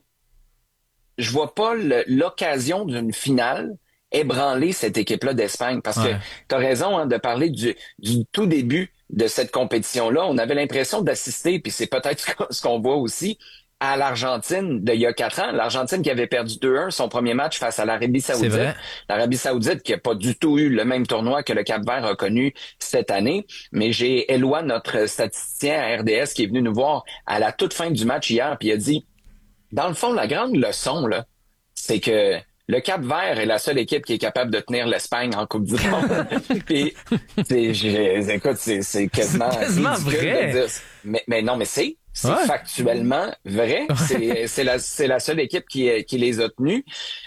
l'occasion d'une finale ébranler cette équipe-là d'Espagne. Parce que tu as raison de parler du tout début de cette compétition-là. On avait l'impression d'assister, puis c'est peut-être ce qu'on voit aussi, à l'Argentine d'il y a 4 ans. L'Argentine qui avait perdu 2-1 son premier match face à l'Arabie Saoudite. C'est vrai. L'Arabie Saoudite qui n'a pas du tout eu le même tournoi que le Cap-Vert a connu cette année. Mais j'ai Éloi, notre statisticien à RDS, qui est venu nous voir à la toute fin du match hier, puis il a dit, dans le fond, la grande leçon, là, c'est que le Cap-Vert est la seule équipe qui est capable de tenir l'Espagne en Coupe du Monde. Puis, écoute, c'est quasiment vrai. De dire. Mais non, mais c'est factuellement vrai. C'est la seule équipe qui les a tenus.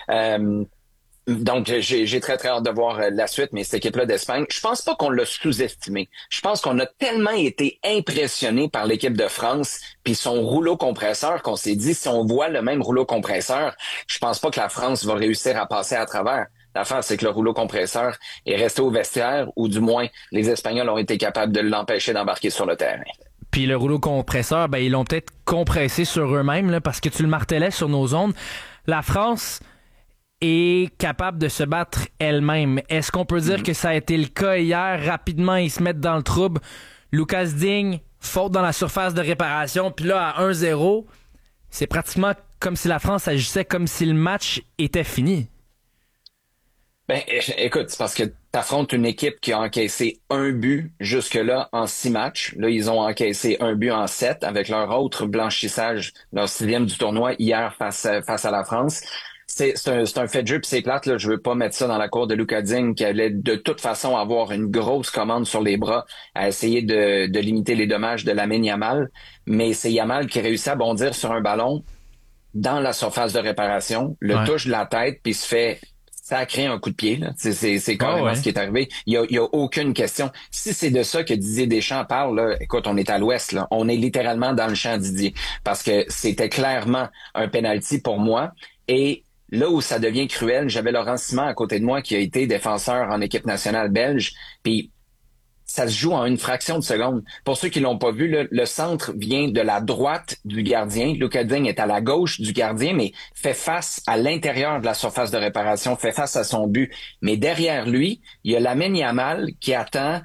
Donc, j'ai très, très hâte de voir la suite, mais cette équipe-là d'Espagne, je pense pas qu'on l'a sous-estimé. Je pense qu'on a tellement été impressionné par l'équipe de France puis son rouleau compresseur qu'on s'est dit, si on voit le même rouleau compresseur, je pense pas que la France va réussir à passer à travers. L'affaire, c'est que le rouleau compresseur est resté au vestiaire, ou du moins, les Espagnols ont été capables de l'empêcher d'embarquer sur le terrain. Puis le rouleau compresseur, ils l'ont peut-être compressé sur eux-mêmes, là, parce que tu le martelais sur nos ondes. La France est capable de se battre elle-même. Est-ce qu'on peut dire que ça a été le cas hier? Rapidement, ils se mettent dans le trouble. Lucas Digne, faute dans la surface de réparation, puis là, à 1-0, c'est pratiquement comme si la France agissait comme si le match était fini. Écoute, c'est parce que t'affrontes une équipe qui a encaissé un but jusque-là en 6 matchs. Là, ils ont encaissé un but en 7 avec leur autre blanchissage, leur 6e du tournoi hier face à la France. C'est un fait de jeu, puis c'est plate, là. Je veux pas mettre ça dans la cour de Lucas Digne, qui allait de toute façon avoir une grosse commande sur les bras à essayer de limiter les dommages de Lamine Yamal. Mais c'est Yamal qui réussit à bondir sur un ballon dans la surface de réparation, touche de la tête, puis se fait sacrer un coup de pied, là. C'est carrément ce qui est arrivé. Il y a aucune question. Si c'est de ça que Didier Deschamps parle, là, écoute, on est à l'ouest, là. On est littéralement dans le champ Didier. Parce que c'était clairement un penalty pour moi. Et là où ça devient cruel, j'avais Laurent Simon à côté de moi qui a été défenseur en équipe nationale belge. Puis ça se joue en une fraction de seconde. Pour ceux qui l'ont pas vu, le centre vient de la droite du gardien. Luka Digne est à la gauche du gardien, mais fait face à l'intérieur de la surface de réparation, fait face à son but. Mais derrière lui, il y a Lamine Yamal qui attend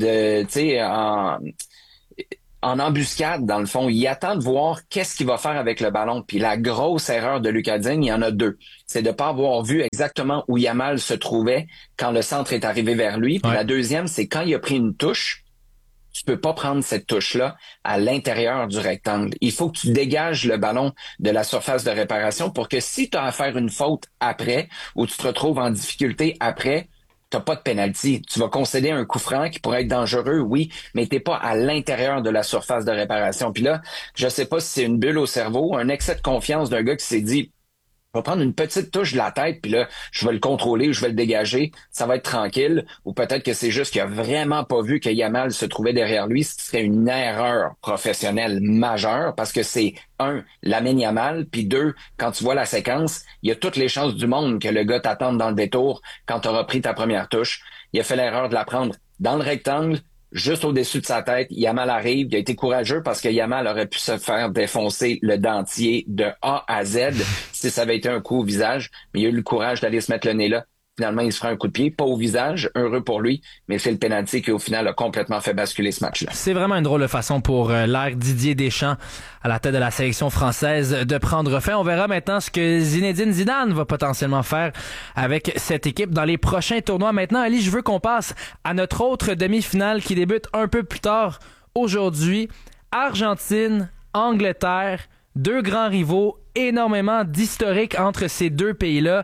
en embuscade, dans le fond. Il attend de voir qu'est-ce qu'il va faire avec le ballon. Puis la grosse erreur de Luka Digne, il y en a deux. C'est de pas avoir vu exactement où Yamal se trouvait quand le centre est arrivé vers lui. Puis la deuxième, c'est quand il a pris une touche, tu peux pas prendre cette touche-là à l'intérieur du rectangle. Il faut que tu dégages le ballon de la surface de réparation pour que si tu as à faire une faute après ou tu te retrouves en difficulté après, t'as pas de penalty. Tu vas concéder un coup franc qui pourrait être dangereux, oui, mais t'es pas à l'intérieur de la surface de réparation. Puis là, je sais pas si c'est une bulle au cerveau, un excès de confiance d'un gars qui s'est dit, je vais prendre une petite touche de la tête, puis là, je vais le contrôler, je vais le dégager, ça va être tranquille. Ou peut-être que c'est juste qu'il a vraiment pas vu que Yamal se trouvait derrière lui, ce qui serait une erreur professionnelle majeure, parce que c'est, un, Lamine Yamal, puis deux, quand tu vois la séquence, il y a toutes les chances du monde que le gars t'attende dans le détour quand tu auras pris ta première touche. Il a fait l'erreur de la prendre dans le rectangle, juste au-dessus de sa tête. Yamal arrive, il a été courageux parce que Yamal aurait pu se faire défoncer le dentier de A à Z si ça avait été un coup au visage, mais il a eu le courage d'aller se mettre le nez là. Finalement, il se fera un coup de pied, pas au visage, heureux pour lui, mais c'est le pénalty qui, au final, a complètement fait basculer ce match-là. C'est vraiment une drôle de façon pour l'ère Didier Deschamps à la tête de la sélection française de prendre fin. On verra maintenant ce que Zinedine Zidane va potentiellement faire avec cette équipe dans les prochains tournois. Maintenant, Ali, je veux qu'on passe à notre autre demi-finale qui débute un peu plus tard aujourd'hui. Argentine, Angleterre, deux grands rivaux, énormément d'historique entre ces deux pays-là.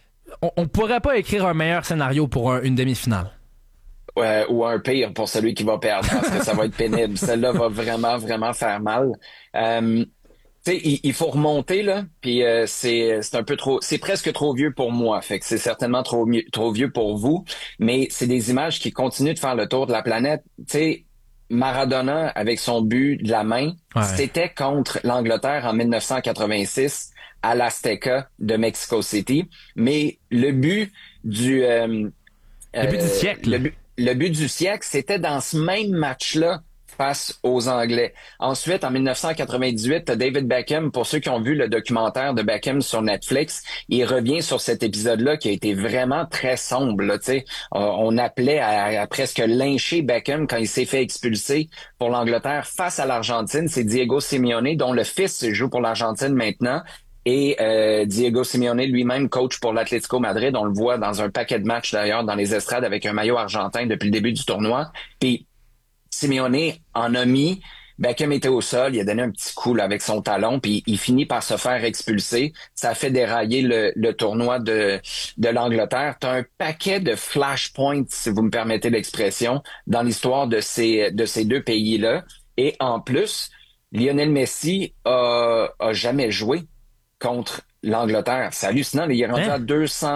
On pourrait pas écrire un meilleur scénario pour une demi-finale. Ouais, ou un pire pour celui qui va perdre, parce que ça va être pénible. Celle-là va vraiment, vraiment faire mal. Tu sais, il faut remonter, là, puis c'est un peu trop... C'est presque trop vieux pour moi, fait que c'est certainement trop vieux pour vous, mais c'est des images qui continuent de faire le tour de la planète. Tu sais, Maradona, avec son but de la main, c'était contre l'Angleterre en 1986 à l'Azteca de Mexico City. Mais le but du... le but du siècle. Le but du siècle, c'était dans ce même match-là face aux Anglais. Ensuite, en 1998, David Beckham, pour ceux qui ont vu le documentaire de Beckham sur Netflix, il revient sur cet épisode-là qui a été vraiment très sombre. Là, on appelait à presque lyncher Beckham quand il s'est fait expulser pour l'Angleterre face à l'Argentine. C'est Diego Simeone, dont le fils joue pour l'Argentine maintenant. Et Diego Simeone lui-même coach pour l'Atlético Madrid. On le voit dans un paquet de matchs d'ailleurs dans les estrades avec un maillot argentin depuis le début du tournoi. Puis Simeone en a mis. Beckham était au sol, il a donné un petit coup là, avec son talon, puis il finit par se faire expulser. Ça a fait dérailler le tournoi de l'Angleterre. T'as un paquet de flashpoints, si vous me permettez l'expression, dans l'histoire de ces deux pays-là. Et en plus, Lionel Messi a jamais joué contre l'Angleterre. C'est hallucinant, il est rendu à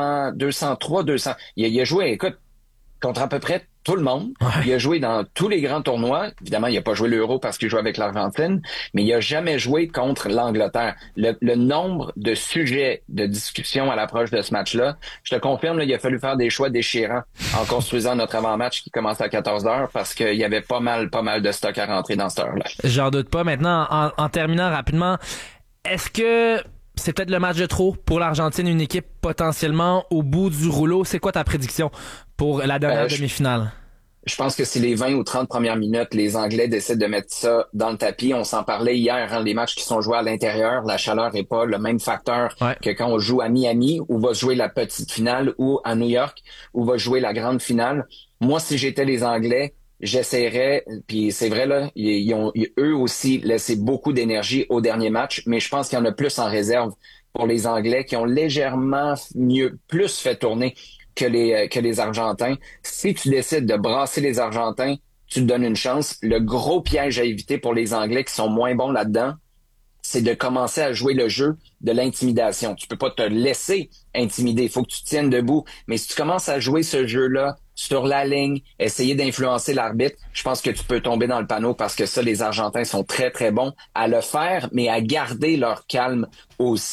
203, 200. Il a joué, écoute, contre à peu près tout le monde. Il a joué dans tous les grands tournois. Évidemment, il n'a pas joué l'Euro parce qu'il joue avec l'Argentine, mais il a jamais joué contre l'Angleterre. Le nombre de sujets de discussion à l'approche de ce match-là, je te confirme, là, il a fallu faire des choix déchirants en construisant notre avant-match qui commence à 14h parce qu'il y avait pas mal de stock à rentrer dans cette heure-là. J'en doute pas. Maintenant, en terminant rapidement, est-ce que c'est peut-être le match de trop pour l'Argentine, une équipe potentiellement au bout du rouleau? C'est quoi ta prédiction pour la dernière demi-finale? Je pense que si les 20 ou 30 premières minutes, les Anglais décident de mettre ça dans le tapis. On s'en parlait hier, les matchs qui sont joués à l'intérieur, la chaleur n'est pas le même facteur que quand on joue à Miami, où va jouer la petite finale, ou à New York, où va jouer la grande finale. Moi, si j'étais les Anglais, j'essaierais, puis c'est vrai, là, ils ont eux aussi laissé beaucoup d'énergie au dernier match, mais je pense qu'il y en a plus en réserve pour les Anglais qui ont légèrement plus fait tourner que les Argentins. Si tu décides de brasser les Argentins, tu te donnes une chance. Le gros piège à éviter pour les Anglais qui sont moins bons là-dedans, c'est de commencer à jouer le jeu de l'intimidation. Tu peux pas te laisser intimider, il faut que tu tiennes debout. Mais si tu commences à jouer ce jeu-là sur la ligne, essayer d'influencer l'arbitre, je pense que tu peux tomber dans le panneau parce que ça, les Argentins sont très, très bons à le faire, mais à garder leur calme aussi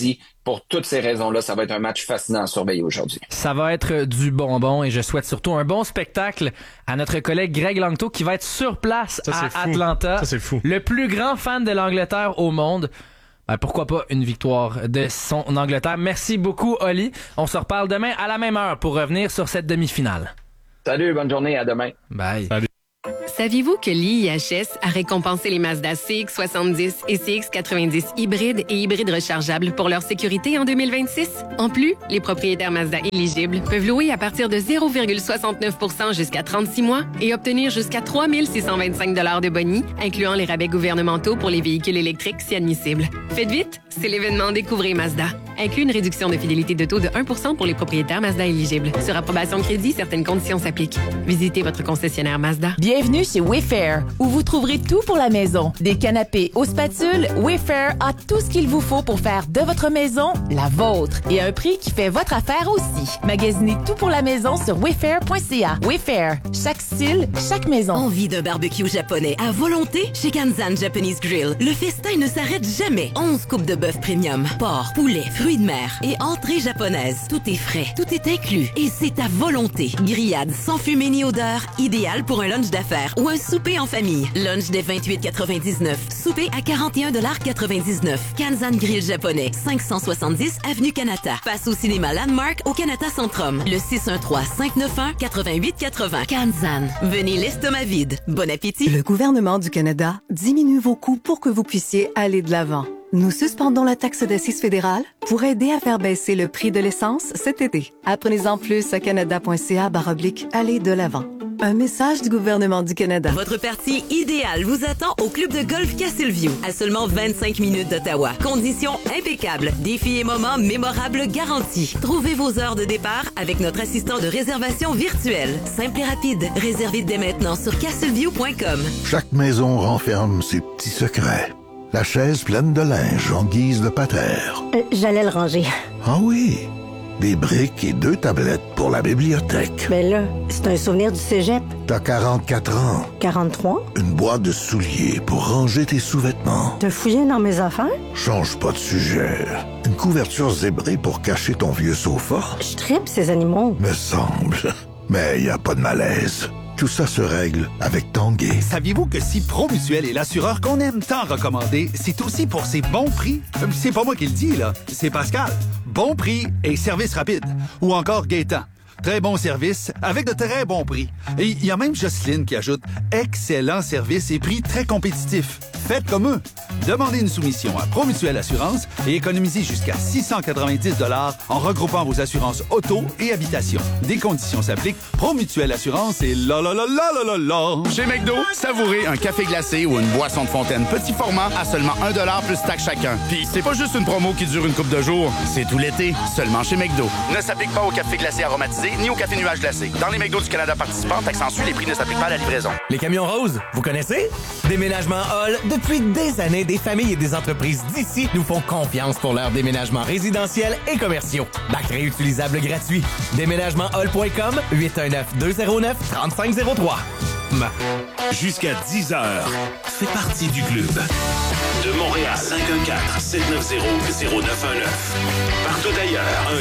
pour toutes ces raisons-là, ça va être un match fascinant à surveiller aujourd'hui. Ça va être du bonbon et je souhaite surtout un bon spectacle à notre collègue Greg Langto qui va être sur place à Atlanta. Ça, c'est fou. Le plus grand fan de l'Angleterre au monde. Pourquoi pas une victoire de son Angleterre. Merci beaucoup, Oli. On se reparle demain à la même heure pour revenir sur cette demi-finale. Salut, bonne journée, à demain. Bye. Salut. Saviez-vous que l'IIHS a récompensé les Mazda CX-70 et CX-90 hybrides et hybrides rechargeables pour leur sécurité en 2026? En plus, les propriétaires Mazda éligibles peuvent louer à partir de 0,69 % jusqu'à 36 mois et obtenir jusqu'à 3 625 $ de boni, incluant les rabais gouvernementaux pour les véhicules électriques si admissibles. Faites vite, c'est l'événement Découvrez Mazda. Inclut une réduction de fidélité de taux de 1 % pour les propriétaires Mazda éligibles. Sur approbation de crédit, certaines conditions s'appliquent. Visitez votre concessionnaire Mazda. Bienvenue chez Wayfair, où vous trouverez tout pour la maison. Des canapés aux spatules, Wayfair a tout ce qu'il vous faut pour faire de votre maison la vôtre. Et à un prix qui fait votre affaire aussi. Magasinez tout pour la maison sur wayfair.ca. Wayfair, chaque style, chaque maison. Envie d'un barbecue japonais à volonté? Chez Kanzan Japanese Grill, le festin ne s'arrête jamais. 11 coupes de bœuf premium, porc, poulet, fruits de mer et entrées japonaises. Tout est frais, tout est inclus et c'est à volonté. Grillade sans fumée ni odeur, idéal pour un lunch d'affaires ou un souper en famille. Lunch dès 28,99. Souper à 41,99 $. Kanzan Grill japonais, 570 Avenue Kanata. Face au cinéma Landmark au Kanata Centrum. Le 613-591-8880. Kanzan. Venez l'estomac vide. Bon appétit. Le gouvernement du Canada diminue vos coûts pour que vous puissiez aller de l'avant. Nous suspendons la taxe d'assises fédérale pour aider à faire baisser le prix de l'essence cet été. Apprenez-en plus à canada.ca/aller de l'avant. Un message du gouvernement du Canada. Votre partie idéale vous attend au club de golf Castleview, à seulement 25 minutes d'Ottawa. Conditions impeccables, défis et moments mémorables garantis. Trouvez vos heures de départ avec notre assistant de réservation virtuelle. Simple et rapide. Réservez dès maintenant sur castleview.com. Chaque maison renferme ses petits secrets. La chaise pleine de linge en guise de patère. J'allais le ranger. Ah oui, des briques et 2 tablettes pour la bibliothèque. Mais là, c'est un souvenir du cégep. T'as 44 ans. 43? Une boîte de souliers pour ranger tes sous-vêtements. T'as fouillé dans mes affaires? Change pas de sujet. Une couverture zébrée pour cacher ton vieux sofa. Je tripe ces animaux. Me semble. Mais y a pas de malaise. Tout ça se règle avec Tanguay. Saviez-vous que si Promutuel est l'assureur qu'on aime tant recommander, c'est aussi pour ses bons prix? C'est pas moi qui le dis, là. C'est Pascal. Bon prix et service rapide. Ou encore Gaétan. Très bon service avec de très bons prix. Et il y a même Jocelyne qui ajoute excellent service et prix très compétitifs. Faites comme eux. Demandez une soumission à Promutuel Assurance et économisez jusqu'à 690 $ en regroupant vos assurances auto et habitation. Des conditions s'appliquent. Promutuel Assurance et la. Chez McDo, savourez un café glacé ou une boisson de fontaine petit format à seulement 1 $ plus taxe chacun. Puis c'est pas juste une promo qui dure une couple de jours, c'est tout l'été, seulement chez McDo. Ne s'applique pas au café glacé aromatisé ni au café nuage glacé. Dans les McDo du Canada participants, taxe en sus, les prix ne s'appliquent pas à la livraison. Les camions roses, vous connaissez? Déménagement Hall, depuis des années, des familles et des entreprises d'ici nous font confiance pour leur déménagement résidentiel et commerciaux. Bac réutilisable gratuit. Déménagementhall.com, 819-209-3503. Jusqu'à 10h, fais partie du club. De Montréal, 514-790-0919. Partout ailleurs,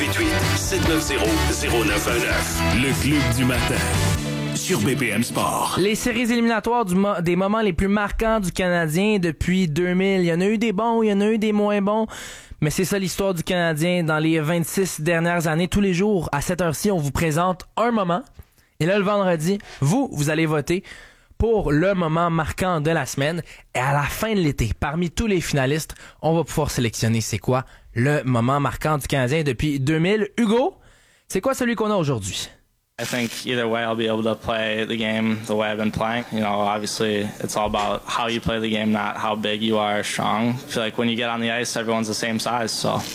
1-888-790-0919. Le club du matin. Sur BPM Sport. Les séries éliminatoires des moments les plus marquants du Canadien depuis 2000. Il y en a eu des bons, il y en a eu des moins bons. Mais c'est ça l'histoire du Canadien dans les 26 dernières années. Tous les jours, à cette heure-ci, on vous présente un moment. Et là, le vendredi, vous allez voter pour le moment marquant de la semaine. Et à la fin de l'été, parmi tous les finalistes, on va pouvoir sélectionner c'est quoi le moment marquant du Canadien depuis 2000. Hugo, c'est quoi celui qu'on a aujourd'hui? I think either way I'll be able to play the game the way I've been playing. You know, obviously it's all about how you play the game, not how big you are or strong. I feel like when you get on the ice, everyone's the same size, so